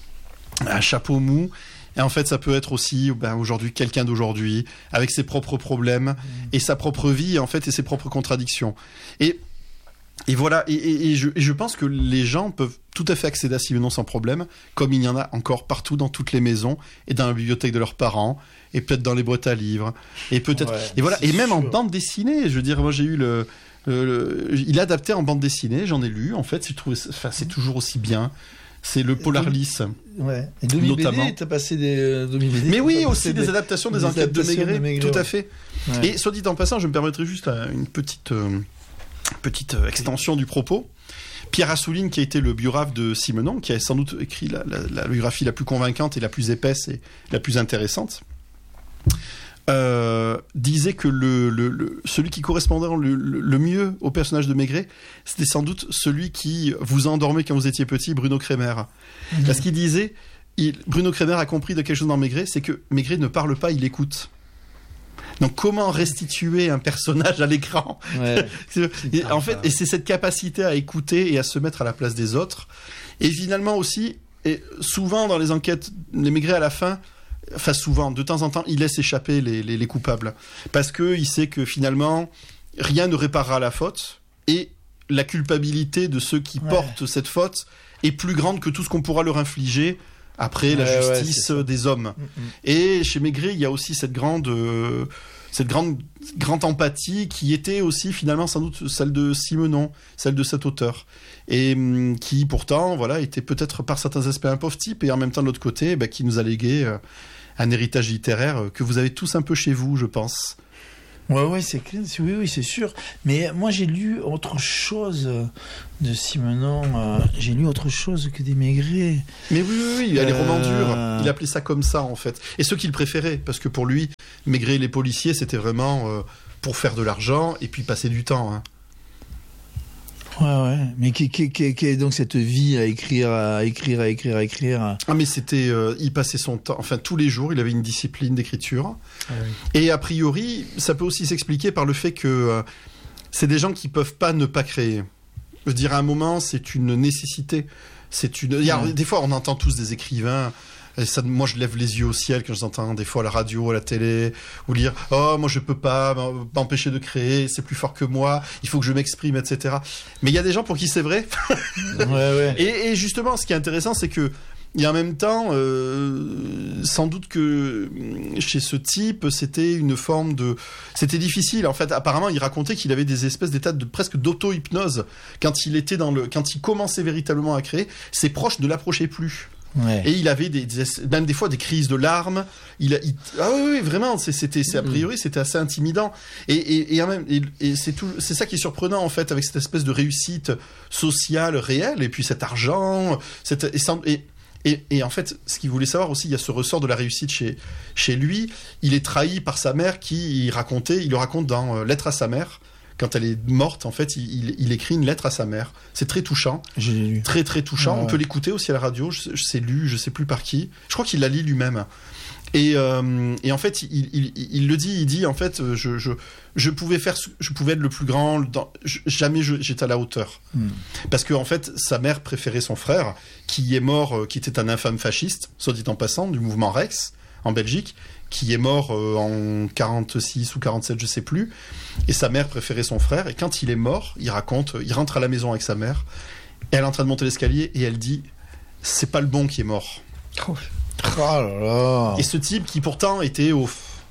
un chapeau mou, et en fait ça peut être aussi ben, aujourd'hui quelqu'un d'aujourd'hui, avec ses propres problèmes, mmh. et sa propre vie, en fait, et ses propres contradictions. Et Et voilà, et, et, et, je, et je pense que les gens peuvent tout à fait accéder à Simenon sans problème, comme il y en a encore partout dans toutes les maisons, et dans la bibliothèque de leurs parents, et peut-être dans les boîtes à livres, et peut-être, ouais, et voilà, et même sûr. En bande dessinée. Je veux dire, moi j'ai eu le, le, le il est adapté en bande dessinée, j'en ai lu. En fait, j'ai trouvé, enfin, c'est toujours aussi bien. C'est le Polar Lys.
Ouais. Et Domi notamment. B D, t'as passé des euh, Domi B D.
Mais oui, aussi des, des adaptations des, des enquêtes adaptations de, Maigret, de Maigret. Tout à fait. Ouais. Et soit dit en passant, je me permettrai juste une petite. Euh, Petite extension du propos. Pierre Assouline, qui a été le biographe de Simenon, qui a sans doute écrit la, la, la biographie la plus convaincante et la plus épaisse et la plus intéressante, euh, disait que le, le, le, celui qui correspondait le, le, le mieux au personnage de Maigret, c'était sans doute celui qui vous a endormi quand vous étiez petit, Bruno Kremer. Mmh. Parce qu'il disait, il, Bruno Kremer a compris de quelque chose dans Maigret, c'est que Maigret ne parle pas, il écoute. Donc comment restituer un personnage à l'écran, ouais, et, en fait, et c'est cette capacité à écouter et à se mettre à la place des autres. Et finalement aussi, et souvent dans les enquêtes, les Maigret à la fin, enfin souvent, de temps en temps, il laisse échapper les, les, les coupables. Parce qu'il sait que finalement, rien ne réparera la faute. Et la culpabilité de ceux qui
Ouais.
portent cette faute est plus grande que tout ce qu'on pourra leur infliger après la
Ouais, ouais,
justice
c'est ça.
des hommes.
Mm-mm.
Et chez Maigret, il y a aussi cette grande, euh, cette grande, grande empathie qui était aussi finalement sans doute celle de Simenon, celle de cet auteur, et hum, qui pourtant, voilà, était peut-être par certains aspects un pauvre type, et en même temps de l'autre côté, bah, qui nous a légué euh, un héritage littéraire euh, que vous avez tous un peu chez vous, je pense.
Ouais, ouais, c'est clair. c'est- Oui, oui, c'est sûr. Mais moi, j'ai lu autre chose euh, de Simenon. euh, j'ai lu autre chose que des Maigret.
Mais oui, oui, oui, il y a les
Euh,
romans durs. Il appelait ça comme ça, en fait. Et ceux qu'il préférait, parce que pour lui, Maigret et les policiers, c'était vraiment euh, pour faire de l'argent et puis passer du temps. Hein.
Ouais, ouais. Mais qui, qui, qui, qui est donc cette vie à écrire, à écrire, à écrire, à écrire.
Ah, mais c'était... euh, il passait son temps... Enfin, tous les jours, il avait une discipline d'écriture.
Ah oui.
Et a priori, ça peut aussi s'expliquer par le fait que euh, c'est des gens qui peuvent pas ne pas créer. Je veux dire, à un moment, c'est une nécessité. C'est une... il y a-
Ouais.
Des fois, on entend tous des écrivains... Et ça, moi, je lève les yeux au ciel quand j'entends des fois à la radio, à la télé, ou dire « Oh, moi, je peux pas m'empêcher de créer, c'est plus fort que moi, il faut que je m'exprime, et cetera » Mais il y a des gens pour qui c'est vrai.
Ouais, ouais.
Et, et justement, ce qui est intéressant, c'est que et en même temps, euh, sans doute que euh, chez ce type, c'était une forme de... C'était difficile. En fait, apparemment, il racontait qu'il avait des espèces d'états de presque d'auto-hypnose. Quand il était dans le... Quand il commençait véritablement à créer, ses proches ne l'approchaient plus.
Ouais.
Et il avait des, des- même des fois des crises de larmes. Il, a- il- ah oui, oui, vraiment, c'est- c'était, c'est, a priori, c'était assez intimidant. Et, et, et, en même, et, et c'est, tout, c'est ça qui est surprenant, en fait, avec cette espèce de réussite sociale réelle, et puis cet argent, cette, et, sans- et, et, et en fait, ce qu'il voulait savoir aussi, il y a ce ressort de la réussite chez, chez lui. Il est trahi par sa mère qui il racontait, il le raconte dans euh, Lettre à sa mère. Quand elle est morte, en fait, il, il, il écrit une lettre à sa mère. C'est très touchant.
J'ai lu.
Très très touchant.
Ouais,
On
ouais.
peut l'écouter aussi à la radio. Je, je sais lu, je sais plus par qui. Je crois qu'il l'a lu lui-même. Et, euh, et en fait, il, il, il, il le dit. Il dit en fait, euh, je, je, je pouvais faire, ce- je pouvais être le plus grand. Dans, je- jamais je- j'étais à la hauteur.
Hmm.
Parce que en fait, sa mère préférait son frère, qui est mort, euh, qui était un infâme fasciste, soit dit en passant, du mouvement Rex en Belgique, qui est mort euh, en quarante-six ou quarante-sept, je sais plus. Et sa mère préférait son frère. Et quand il est mort, il raconte, il rentre à la maison avec sa mère. Et elle est en train de monter l'escalier et elle dit, c'est pas le bon qui est mort.
Oh là là.
Et ce type qui pourtant était au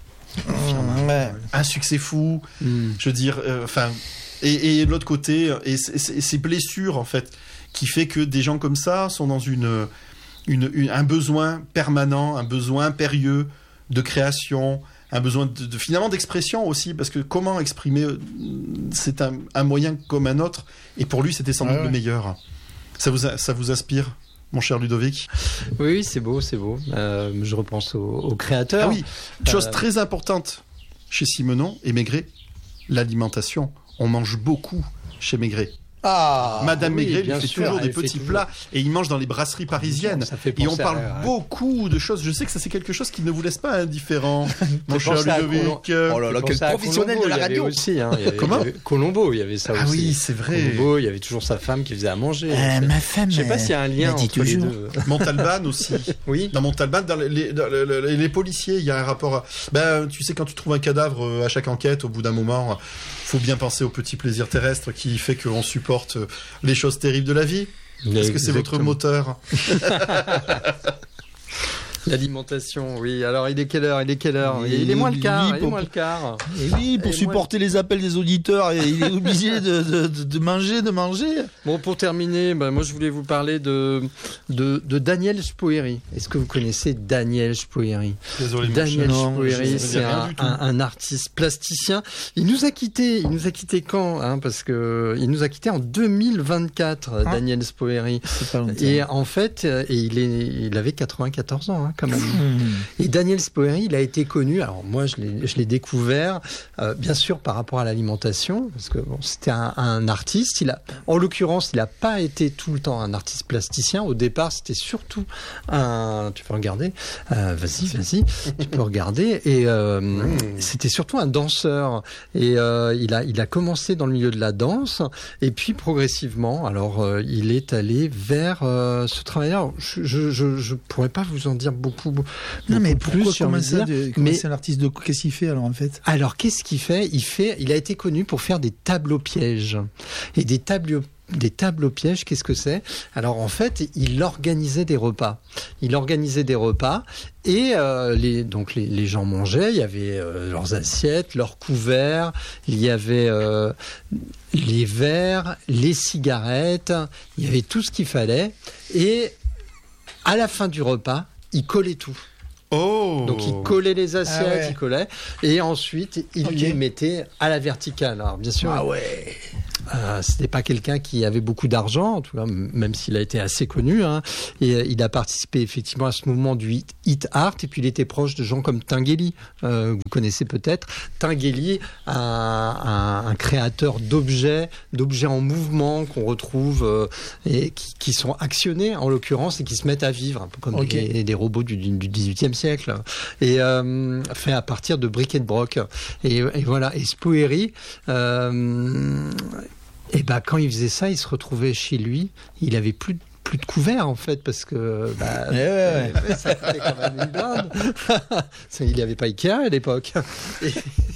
Mmh, ouais.
un succès fou,
Mm.
je veux dire, euh, enfin, et, et de l'autre côté, et c- c- ces blessures en fait, qui fait que des gens comme ça sont dans une, une, une- un besoin permanent, un besoin impérieux de création, un besoin de, de- finalement d'expression aussi, parce que comment exprimer, euh, c'est un, un moyen comme un autre, et pour lui c'était sans
Ouais,
doute
ouais.
le meilleur. Ça vous, a- ça vous inspire, mon cher Ludovic?
Oui, c'est beau, c'est beau. Euh, je repense au, au créateur.
Ah oui, chose
Euh,
très importante chez Simenon et Maigret, l'alimentation. On mange beaucoup chez Maigret.
Ah.
Madame
oui,
Maigret lui
bien
fait
sûr,
toujours des
elle fait
petits
toujours.
plats et il mange dans les brasseries parisiennes.
Ça fait
Et on
penser
parle
à-
beaucoup de choses. Je sais que ça c'est quelque chose qui ne vous laisse pas indifférent, mon cher
penser à
Ludovic.
Oh là là,
Je
quel
pensais à
professionnel
Colombo,
de la
il y avait
radio.
aussi, hein, il y avait-
Comment
il y avait Colombo, il y avait ça
Ah
aussi.
oui, c'est vrai.
Colombo, il y avait toujours sa femme qui faisait à manger.
Euh, ma femme.
Je sais pas
euh,
s'il y a un lien
m'a dit
entre les
toujours.
deux.
Montalban aussi.
Oui.
Dans Montalban, dans les, dans les- les- les policiers, il y a un rapport. à- Ben, tu sais, quand tu trouves un cadavre euh, à chaque enquête, au bout d'un moment, faut bien penser au petit plaisir terrestre qui fait qu'on supporte euh, les choses terribles de la vie. Est-ce que c'est votre
Exactement.
moteur?
L'alimentation, oui. Alors, il est quelle heure Il est quelle heure
Et
Il est moins le quart.
lui,
Il est
pour-
moins le quart.
Et oui, pour
Et
supporter les appels des auditeurs, et il est obligé de, de, de- de manger, de manger.
Bon, pour terminer, ben, moi, je voulais vous parler de, de, de Daniel Spoeri. Est-ce que vous connaissez Daniel Spoeri?
Désolé, mon
Daniel
cher.
Non,
je
Spoeri,
ne
c'est
sais rien
un,
du tout.
un- un artiste plasticien. Il nous a quittés. Il nous a quittés quand hein, Parce que il nous a quittés en deux mille vingt-quatre.
Ah.
Daniel Spoeri.
C'est pas longtemps.
Et en fait, euh, et il, est, il avait quatre-vingt-quatorze ans hein, quand même.
Mmh.
Et Daniel Spoeri, il a été connu. Alors moi, je l'ai, je l'ai découvert, euh, bien sûr, par rapport à l'alimentation, parce que bon, c'était un, un artiste. Il a, en l'occurrence, il n'a pas été tout le temps un artiste plasticien. Au départ, c'était surtout un. Tu peux regarder. Euh, vas-y, vas-y. Tu peux regarder. Et euh,
Mmh.
c'était surtout un danseur. Et euh, il a, il a commencé dans le milieu de la danse. Et puis progressivement, alors euh, il est allé vers euh, ce travail. Alors, je, je, je, je pourrais pas vous en dire beaucoup beaucoup,
Non, mais
beaucoup
pourquoi
plus, j'ai envie
comment
de
ça,
dire.
de, comment
Mais-
c'est un artiste de qu'est-ce qu'il fait alors en fait?
Alors, qu'est-ce qu'il fait Il fait, il a été connu pour faire des tableaux pièges. Et des tableaux Des tableaux pièges, qu'est-ce que c'est? Alors en fait, il organisait des repas. Il organisait des repas et euh, les, donc les, les gens mangeaient. Il y avait euh, leurs assiettes, leurs couverts, il y avait euh, les verres, les cigarettes, il y avait tout ce qu'il fallait. Et à la fin du repas, il collait tout.
Oh.
Donc il collait les assiettes,
Ah ouais.
il collait, et ensuite il
Ok.
les mettait à la verticale. Alors bien sûr,
Ah ouais.
euh, c'était pas quelqu'un qui avait beaucoup d'argent, en tout cas, m- même s'il a été assez connu. Hein, et euh, il a participé effectivement à ce mouvement du hit, hit art, et puis il était proche de gens comme Tinguely, euh, que vous connaissez peut-être. Tinguely, un, un, un créateur d'objets, d'objets en mouvement qu'on retrouve euh, et qui, qui sont actionnés en l'occurrence et qui se mettent à vivre, un peu comme
Ok.
des, des robots du, du dix-huitième siècle, et euh, fait à partir de briquet de broc. Et, et voilà. Et Spoeri, euh, et ben quand il faisait ça, il se retrouvait chez lui. Il avait plus de plus de couverts en fait parce que bah,
Ouais, ouais, ouais.
ça coûtait quand même une blinde. Il n'y avait pas Ikea à l'époque. Et...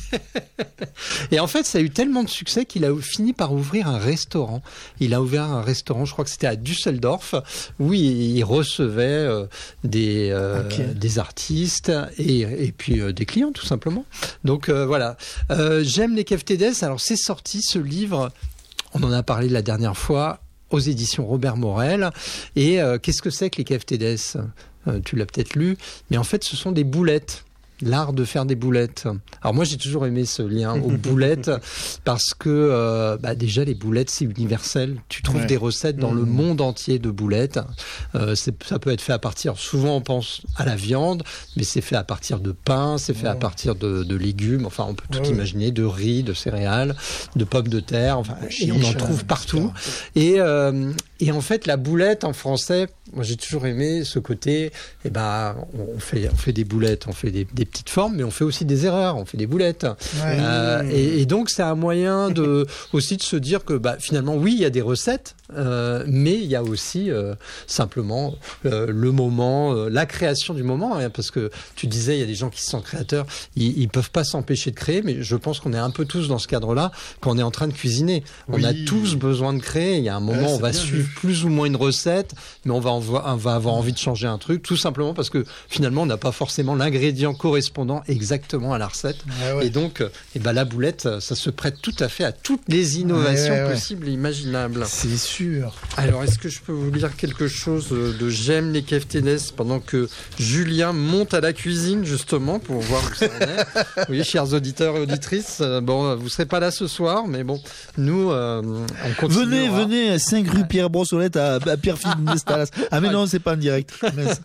et en fait, ça a eu tellement de succès qu'il a fini par ouvrir un restaurant. Il a ouvert un restaurant, je crois que c'était à Düsseldorf, où il, il recevait euh, des, euh,
Ok.
des artistes et, et puis euh, des clients tout simplement. Donc euh, voilà. Euh, J'aime les Keftedes. Alors c'est sorti ce livre. On en a parlé la dernière fois aux éditions Robert Morel. Et euh, qu'est-ce que c'est que les Keftedes ? euh, Tu l'as peut-être lu, mais en fait, ce sont des boulettes. L'art de faire des boulettes. Alors moi, j'ai toujours aimé ce lien aux boulettes parce que euh, bah déjà les boulettes c'est universel. Tu trouves
Ouais.
des recettes dans
Mmh.
le monde entier de boulettes. Euh, c'est- ça peut être fait à partir. Souvent on pense à la viande, mais c'est fait à partir de pain, c'est fait à
Ouais.
partir de, de légumes. Enfin, on peut tout
Ouais, ouais.
imaginer, de riz, de céréales, de pommes de terre. Enfin, et on en
Chicha,
trouve partout.
et
Et, euh, et en fait, la boulette en français, moi j'ai toujours aimé ce côté. Eh ben, on fait, on fait des boulettes, on fait des, des petites formes, mais on fait aussi des erreurs. On fait des boulettes.
Ouais.
Euh, et, et donc c'est un moyen de aussi de se dire que bah, finalement oui, il y a des recettes, euh, mais il y a aussi euh, simplement euh, le moment, euh, la création du moment. Hein, parce que tu disais, il y a des gens qui se sentent créateurs, ils, ils peuvent pas s'empêcher de créer, mais je pense qu'on est un peu tous dans ce cadre-là quand on est en train de cuisiner. On
Oui.
a tous besoin de créer. Il y a un moment,
Ouais,
on
c'est
va
bien
suivre
vu.
plus ou moins une recette, mais on va, en vo- on va avoir envie de changer un truc, tout simplement parce que finalement, on n'a pas forcément l'ingrédient correspondant exactement à la recette.
Ouais, ouais.
Et donc, euh, eh ben, la boulette, euh, ça se prête tout à fait à toutes les innovations
Ouais, ouais, ouais.
possibles et imaginables.
C'est sûr.
Alors, est-ce que je peux vous lire quelque chose euh, de J'aime les Keftedes pendant que Julien monte à la cuisine, justement, pour voir où ça en est. Oui, chers auditeurs et auditrices, euh, bon, euh, vous serez pas là ce soir, mais bon, nous, euh, on continue.
Venez, venez, cinq rue Pierre Brossolette à, à Pierrefitte Nestalas. Ah mais non, c'est pas en direct. Mince.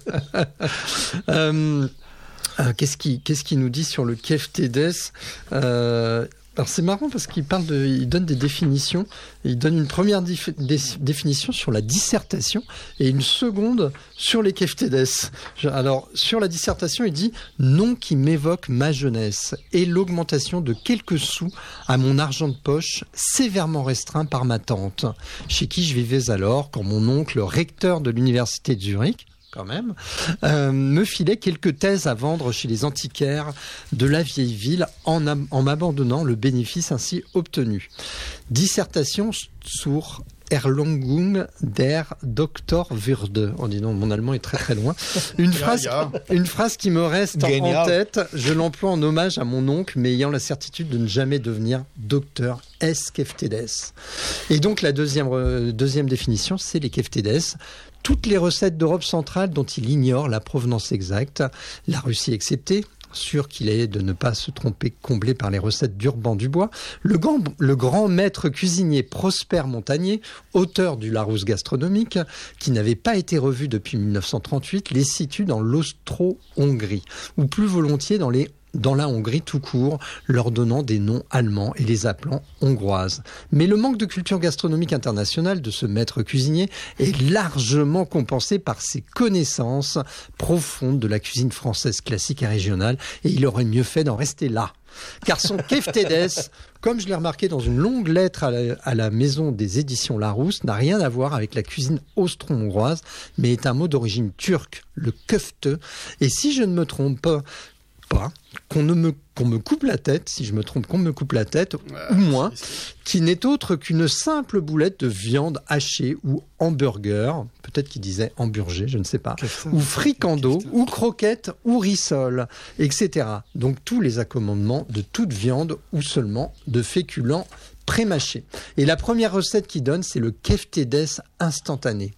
Euh, euh, qu'est-ce qui, qu'est-ce qu'il nous dit sur le Keftedes euh, Alors c'est marrant parce qu'il parle de, il donne des définitions. Il donne une première dif- dé- définition sur la dissertation et une seconde sur les Keftedes. Je- Alors sur la dissertation, il dit nom qui m'évoque ma jeunesse et l'augmentation de quelques sous à mon argent de poche sévèrement restreint par ma tante, chez qui je vivais alors quand mon oncle, recteur de l'université de Zurich, quand même, euh, me filait quelques thèses à vendre chez les antiquaires de la vieille ville en, am- en m'abandonnant le bénéfice ainsi obtenu. Dissertation sur Erlangung der Doktorwürde. Oh dis donc, mon allemand est très très loin. Une phrase,
ya.
une phrase qui me reste en- en
Génial.
tête. Je l'emploie en hommage à mon oncle, mais ayant la certitude de ne jamais devenir docteur S. Keftedes. Et donc la deuxième, euh, deuxième définition, c'est les Keftedes. Toutes les recettes d'Europe centrale dont il ignore la provenance exacte, la Russie exceptée, sûr qu'il est de ne pas se tromper comblé par les recettes d'Urban Dubois, le grand, le grand maître cuisinier Prosper Montagnier, auteur du Larousse gastronomique, qui n'avait pas été revu depuis mille neuf cent trente-huit, les situe dans l'Austro-Hongrie, ou plus volontiers dans les dans la Hongrie tout court, leur donnant des noms allemands et les appelant hongroises. Mais le manque de culture gastronomique internationale de ce maître cuisinier est largement compensé par ses connaissances profondes de la cuisine française classique et régionale, et il aurait mieux fait d'en rester là. Car son Keftedes, comme je l'ai remarqué dans une longue lettre à la, à la maison des éditions Larousse, n'a rien à voir avec la cuisine austro-hongroise, mais est un mot d'origine turque, le köfte. Et si je ne me trompe pas, pas qu'on ne me qu'on me coupe la tête, si je me trompe, qu'on me coupe la tête, ouais, ou moins, c'est, c'est... qui n'est autre qu'une simple boulette de viande hachée ou hamburger, peut-être qu'il disait hamburger, je ne sais pas, ou fricando, ou croquette, ou rissole, et cetera. Donc tous les accommodements de toute viande ou seulement de féculents pré-mâchés. Et la première recette qu'il donne, c'est le Keftedes instantané.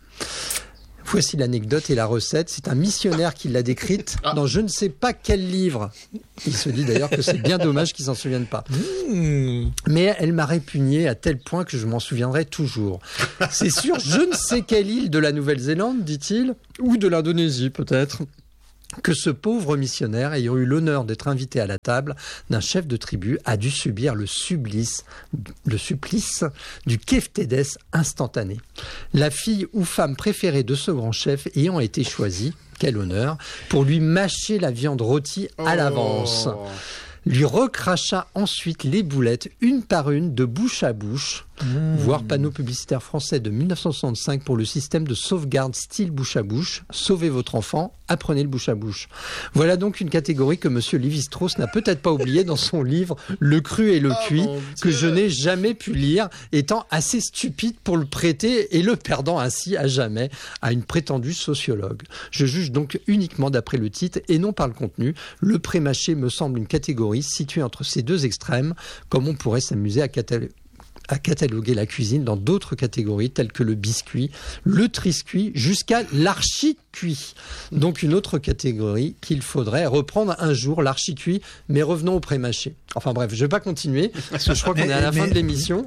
Voici l'anecdote et la recette. C'est un missionnaire qui l'a décrite ah. dans je ne sais pas quel livre. Il se dit d'ailleurs que c'est bien dommage qu'il s'en souvienne pas. Mmh. Mais elle m'a répugné à tel point que je m'en souviendrai toujours. C'est sur je ne sais quelle île de la Nouvelle-Zélande, dit-il, ou de l'Indonésie peut-être, que ce pauvre missionnaire, ayant eu l'honneur d'être invité à la table d'un chef de tribu, a dû subir le supplice, le supplice du Keftedes instantané. La fille ou femme préférée de ce grand chef ayant été choisie, quel honneur, pour lui mâcher la viande rôtie à l'avance. Oh. Lui recracha ensuite les boulettes une par une de bouche à bouche, mmh. voir panneau publicitaire français de dix-neuf cent soixante-cinq pour le système de sauvegarde style bouche à bouche. Sauvez votre enfant, apprenez le bouche à bouche. Voilà donc une catégorie que monsieur Lévi-Strauss n'a peut-être pas oubliée dans son livre Le cru et le cuit, oh que je n'ai jamais pu lire, étant assez stupide pour le prêter et le perdant ainsi à jamais à une prétendue sociologue. Je juge donc uniquement d'après le titre et non par le contenu. Le pré-mâché me semble une catégorie située entre ces deux extrêmes, comme on pourrait s'amuser à cataloguer à cataloguer la cuisine dans d'autres catégories telles que le biscuit, le triscuit, jusqu'à l'archicuit. Donc une autre catégorie qu'il faudrait reprendre un jour, l'archicuit, mais revenons au pré-mâché. Enfin bref, je ne vais pas continuer, parce que je crois qu'on est à la mais, fin de l'émission.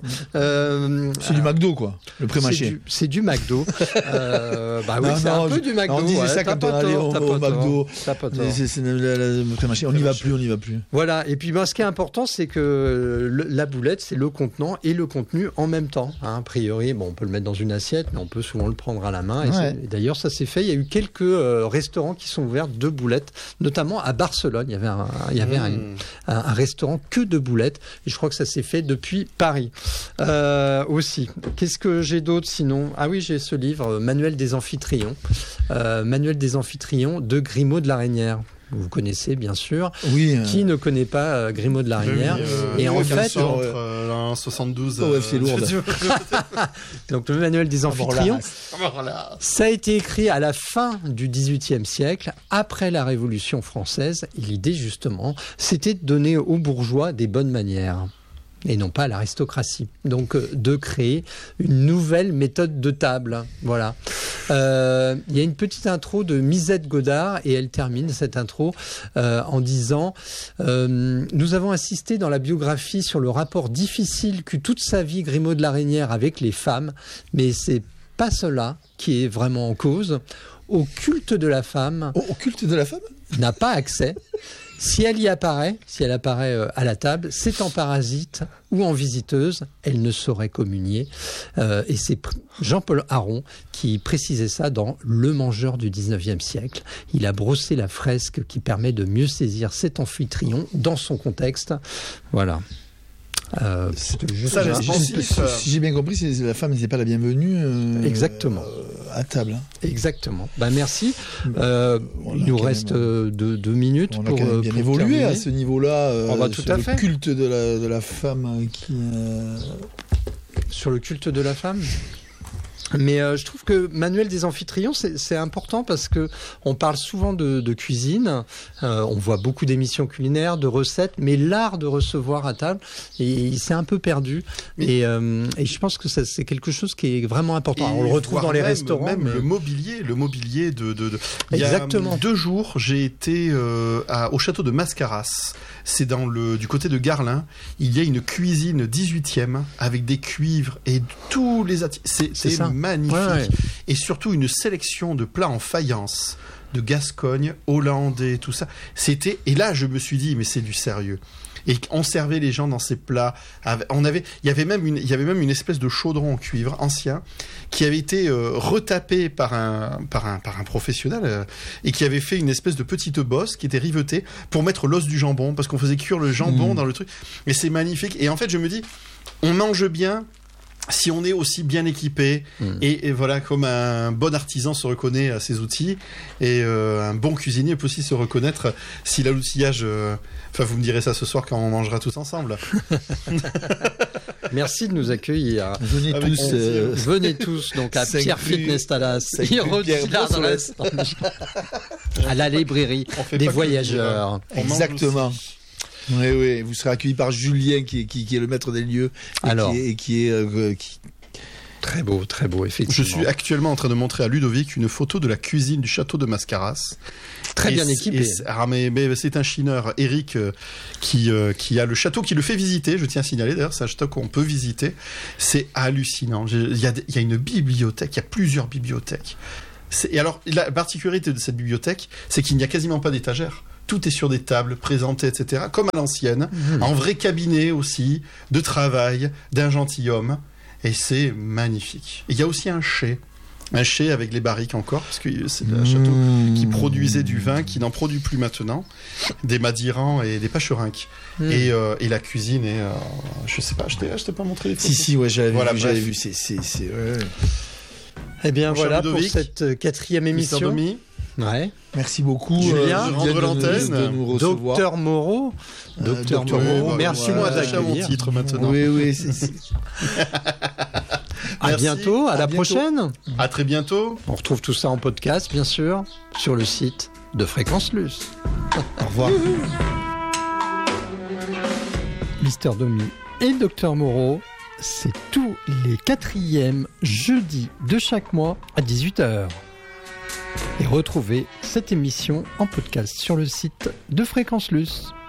Euh, c'est euh, du McDo, quoi, le pré-mâché.
C'est du, c'est du McDo. euh, bah oui, non, c'est non, un peu je, du McDo.
On disait
ouais,
ça quand on allait au, au McDo.
C'est,
c'est le pré-mâché. On n'y va plus, on n'y va plus.
Voilà, et puis ben, ce qui est important, c'est que le, la boulette, c'est le contenant et le contenu en même temps. Hein. A priori, bon, on peut le mettre dans une assiette, mais on peut souvent le prendre à la main. Et, ouais. et d'ailleurs, ça s'est fait. Il y a eu quelques euh, restaurants qui sont ouverts de boulettes, notamment à Barcelone. Il y avait un, il y avait mmh. un, un, un restaurant que de boulettes. Et je crois que ça s'est fait depuis Paris euh, aussi. Qu'est-ce que j'ai d'autre sinon ? Ah oui, j'ai ce livre, Manuel des Amphitryon. Euh, Manuel des Amphitryon de Grimaud de la Reynière. Vous connaissez bien sûr.
Oui. Euh...
Qui ne connaît pas euh, Grimaud de la Reynière ?
Oui, euh,
Et en fait,
sûr, entre euh, soixante-douze.
Oh, ouais, c'est lourd.
Donc le Manuel des Amphitryon, ça a été écrit à la fin du dix-huitième siècle, après la Révolution française. Et l'idée justement, c'était de donner aux bourgeois des bonnes manières. Et non pas à l'aristocratie. Donc, euh, de créer une nouvelle méthode de table. Voilà. Euh, il y a une petite intro de Misette Godard et elle termine cette intro euh, en disant euh, « Nous avons insisté dans la biographie sur le rapport difficile qu'eut toute sa vie Grimaud de la Reynière avec les femmes, mais c'est pas cela qui est vraiment en cause. Au culte de la femme...
Au, au culte de la femme ?
N'a pas accès. Si elle y apparaît, si elle apparaît euh, à la table, c'est en parasite ou en visiteuse, elle ne saurait communier. Euh, et c'est Jean-Paul Aron qui précisait ça dans Le Mangeur du dix-neuvième siècle. Il a brossé la fresque qui permet de mieux saisir cet amphitryon dans son contexte. Voilà. Euh,
juste ça, si, si, si j'ai bien compris, c'est, la femme n'était pas la bienvenue. Euh,
Exactement.
Euh, à table. Hein.
Exactement. Ben merci. Euh, il nous reste même, deux, deux minutes
on
pour.
On a bien
pour
évolué
terminer.
à ce niveau-là. Euh,
on va tout
sur
à
le
fait.
culte de la, de la femme qui. Euh...
Sur le culte de la femme. Mais euh, je trouve que Manuel des Amphitryon, c'est, c'est important parce que on parle souvent de, de cuisine, euh, on voit beaucoup d'émissions culinaires, de recettes, mais l'art de recevoir à table, et, il s'est un peu perdu. Et, euh, et je pense que ça, c'est quelque chose qui est vraiment important. Alors, on le retrouve dans les
même,
restaurants.
Même
mais...
le mobilier, le mobilier de. de, de...
Exactement.
Il y a deux jours, j'ai été euh, à, au château de Mascaras. C'est dans le du côté de Garlin. Il y a une cuisine dix-huitième avec des cuivres et tous les atti- c'est, c'est, c'est magnifique.
Ouais, ouais.
Et surtout une sélection de plats en faïence, de Gascogne, hollandais, tout ça. C'était, et là, je me suis dit, mais c'est du sérieux. Et on servait les gens dans ces plats. On avait, il y avait même une, il y avait même une espèce de chaudron en cuivre ancien qui avait été euh, retapé par un, par un, par un professionnel euh, et qui avait fait une espèce de petite bosse qui était rivetée pour mettre l'os du jambon parce qu'on faisait cuire le jambon mmh. dans le truc. Et c'est magnifique. Et en fait, je me dis, on mange bien. Si on est aussi bien équipé mmh. et, et voilà, comme un bon artisan se reconnaît à ses outils et euh, un bon cuisinier peut aussi se reconnaître si l'outillage. Euh, enfin, vous me direz ça ce soir quand on mangera tous ensemble.
Merci de nous accueillir.
Venez
Avec
tous.
Euh, venez tous donc à Pierre
rue-
Fitness Talas,
cinq rue Pierre
dans la- à la librairie
On fait
des
pas que
voyageurs.
le dire. On mange
Exactement.
aussi.
Oui, oui, vous serez accueillis par Julien qui est, qui, qui est le maître des lieux et
Alors.
qui est, et qui est euh, qui...
Très beau, très beau,
Je
effectivement.
suis actuellement en train de montrer à Ludovic une photo de la cuisine du château de Mascaras.
très
Et
bien
c'est-
équipé.
et c'est- ah, mais, mais c'est un chineur, Eric, euh, qui, euh, qui a le château, qui le fait visiter. Je tiens à signaler d'ailleurs, c'est un château qu'on peut visiter. C'est hallucinant. J'ai- Il y, a, des- il y a une bibliothèque, il y a plusieurs bibliothèques. C'est- Et alors, la particularité de cette bibliothèque, c'est qu'il n'y a quasiment pas d'étagères. Tout est sur des tables présentées, et cetera, comme à l'ancienne,
Mmh.
en vrai cabinet aussi, de travail, d'un gentilhomme. Et c'est magnifique. Et il y a aussi un chai. Un chai avec les barriques encore, parce que c'est un château
Mmh.
qui produisait du vin, qui n'en produit plus maintenant, des madirans et des pacherinques.
Mmh.
Et, euh, et la cuisine est... euh, je sais pas, je t'ai, je t'ai pas montré les photos.
Si, si, ouais, j'avais
Voilà,
vu. J'avais
bref.
vu c'est, c'est, c'est, ouais, ouais.
Eh bien
Mon cher
voilà pour
Ludovic,
cette euh, quatrième
Mister
émission.
Domi,
Ouais.
Merci beaucoup.
Julien,
de
rendre
nous-
l'antenne.
de nous recevoir.
Docteur Moreau.
Euh,
Docteur
Docteur
Moreau.
Moreau,
Merci
ouais,
moi
ouais,
attaché à mon
d'accueillir.
titre maintenant.
Oui, oui. C'est, c'est...
À
Merci.
bientôt, à,
À
la
bientôt.
prochaine.
À très bientôt.
On retrouve tout ça en podcast, bien sûr, sur le site de Fréquence Luce.
Au revoir.
Mister Domi et Docteur Moreau, c'est tous les quatrièmes jeudis de chaque mois à dix-huit heures. Et retrouvez cette émission en podcast sur le site de Fréquence Luce.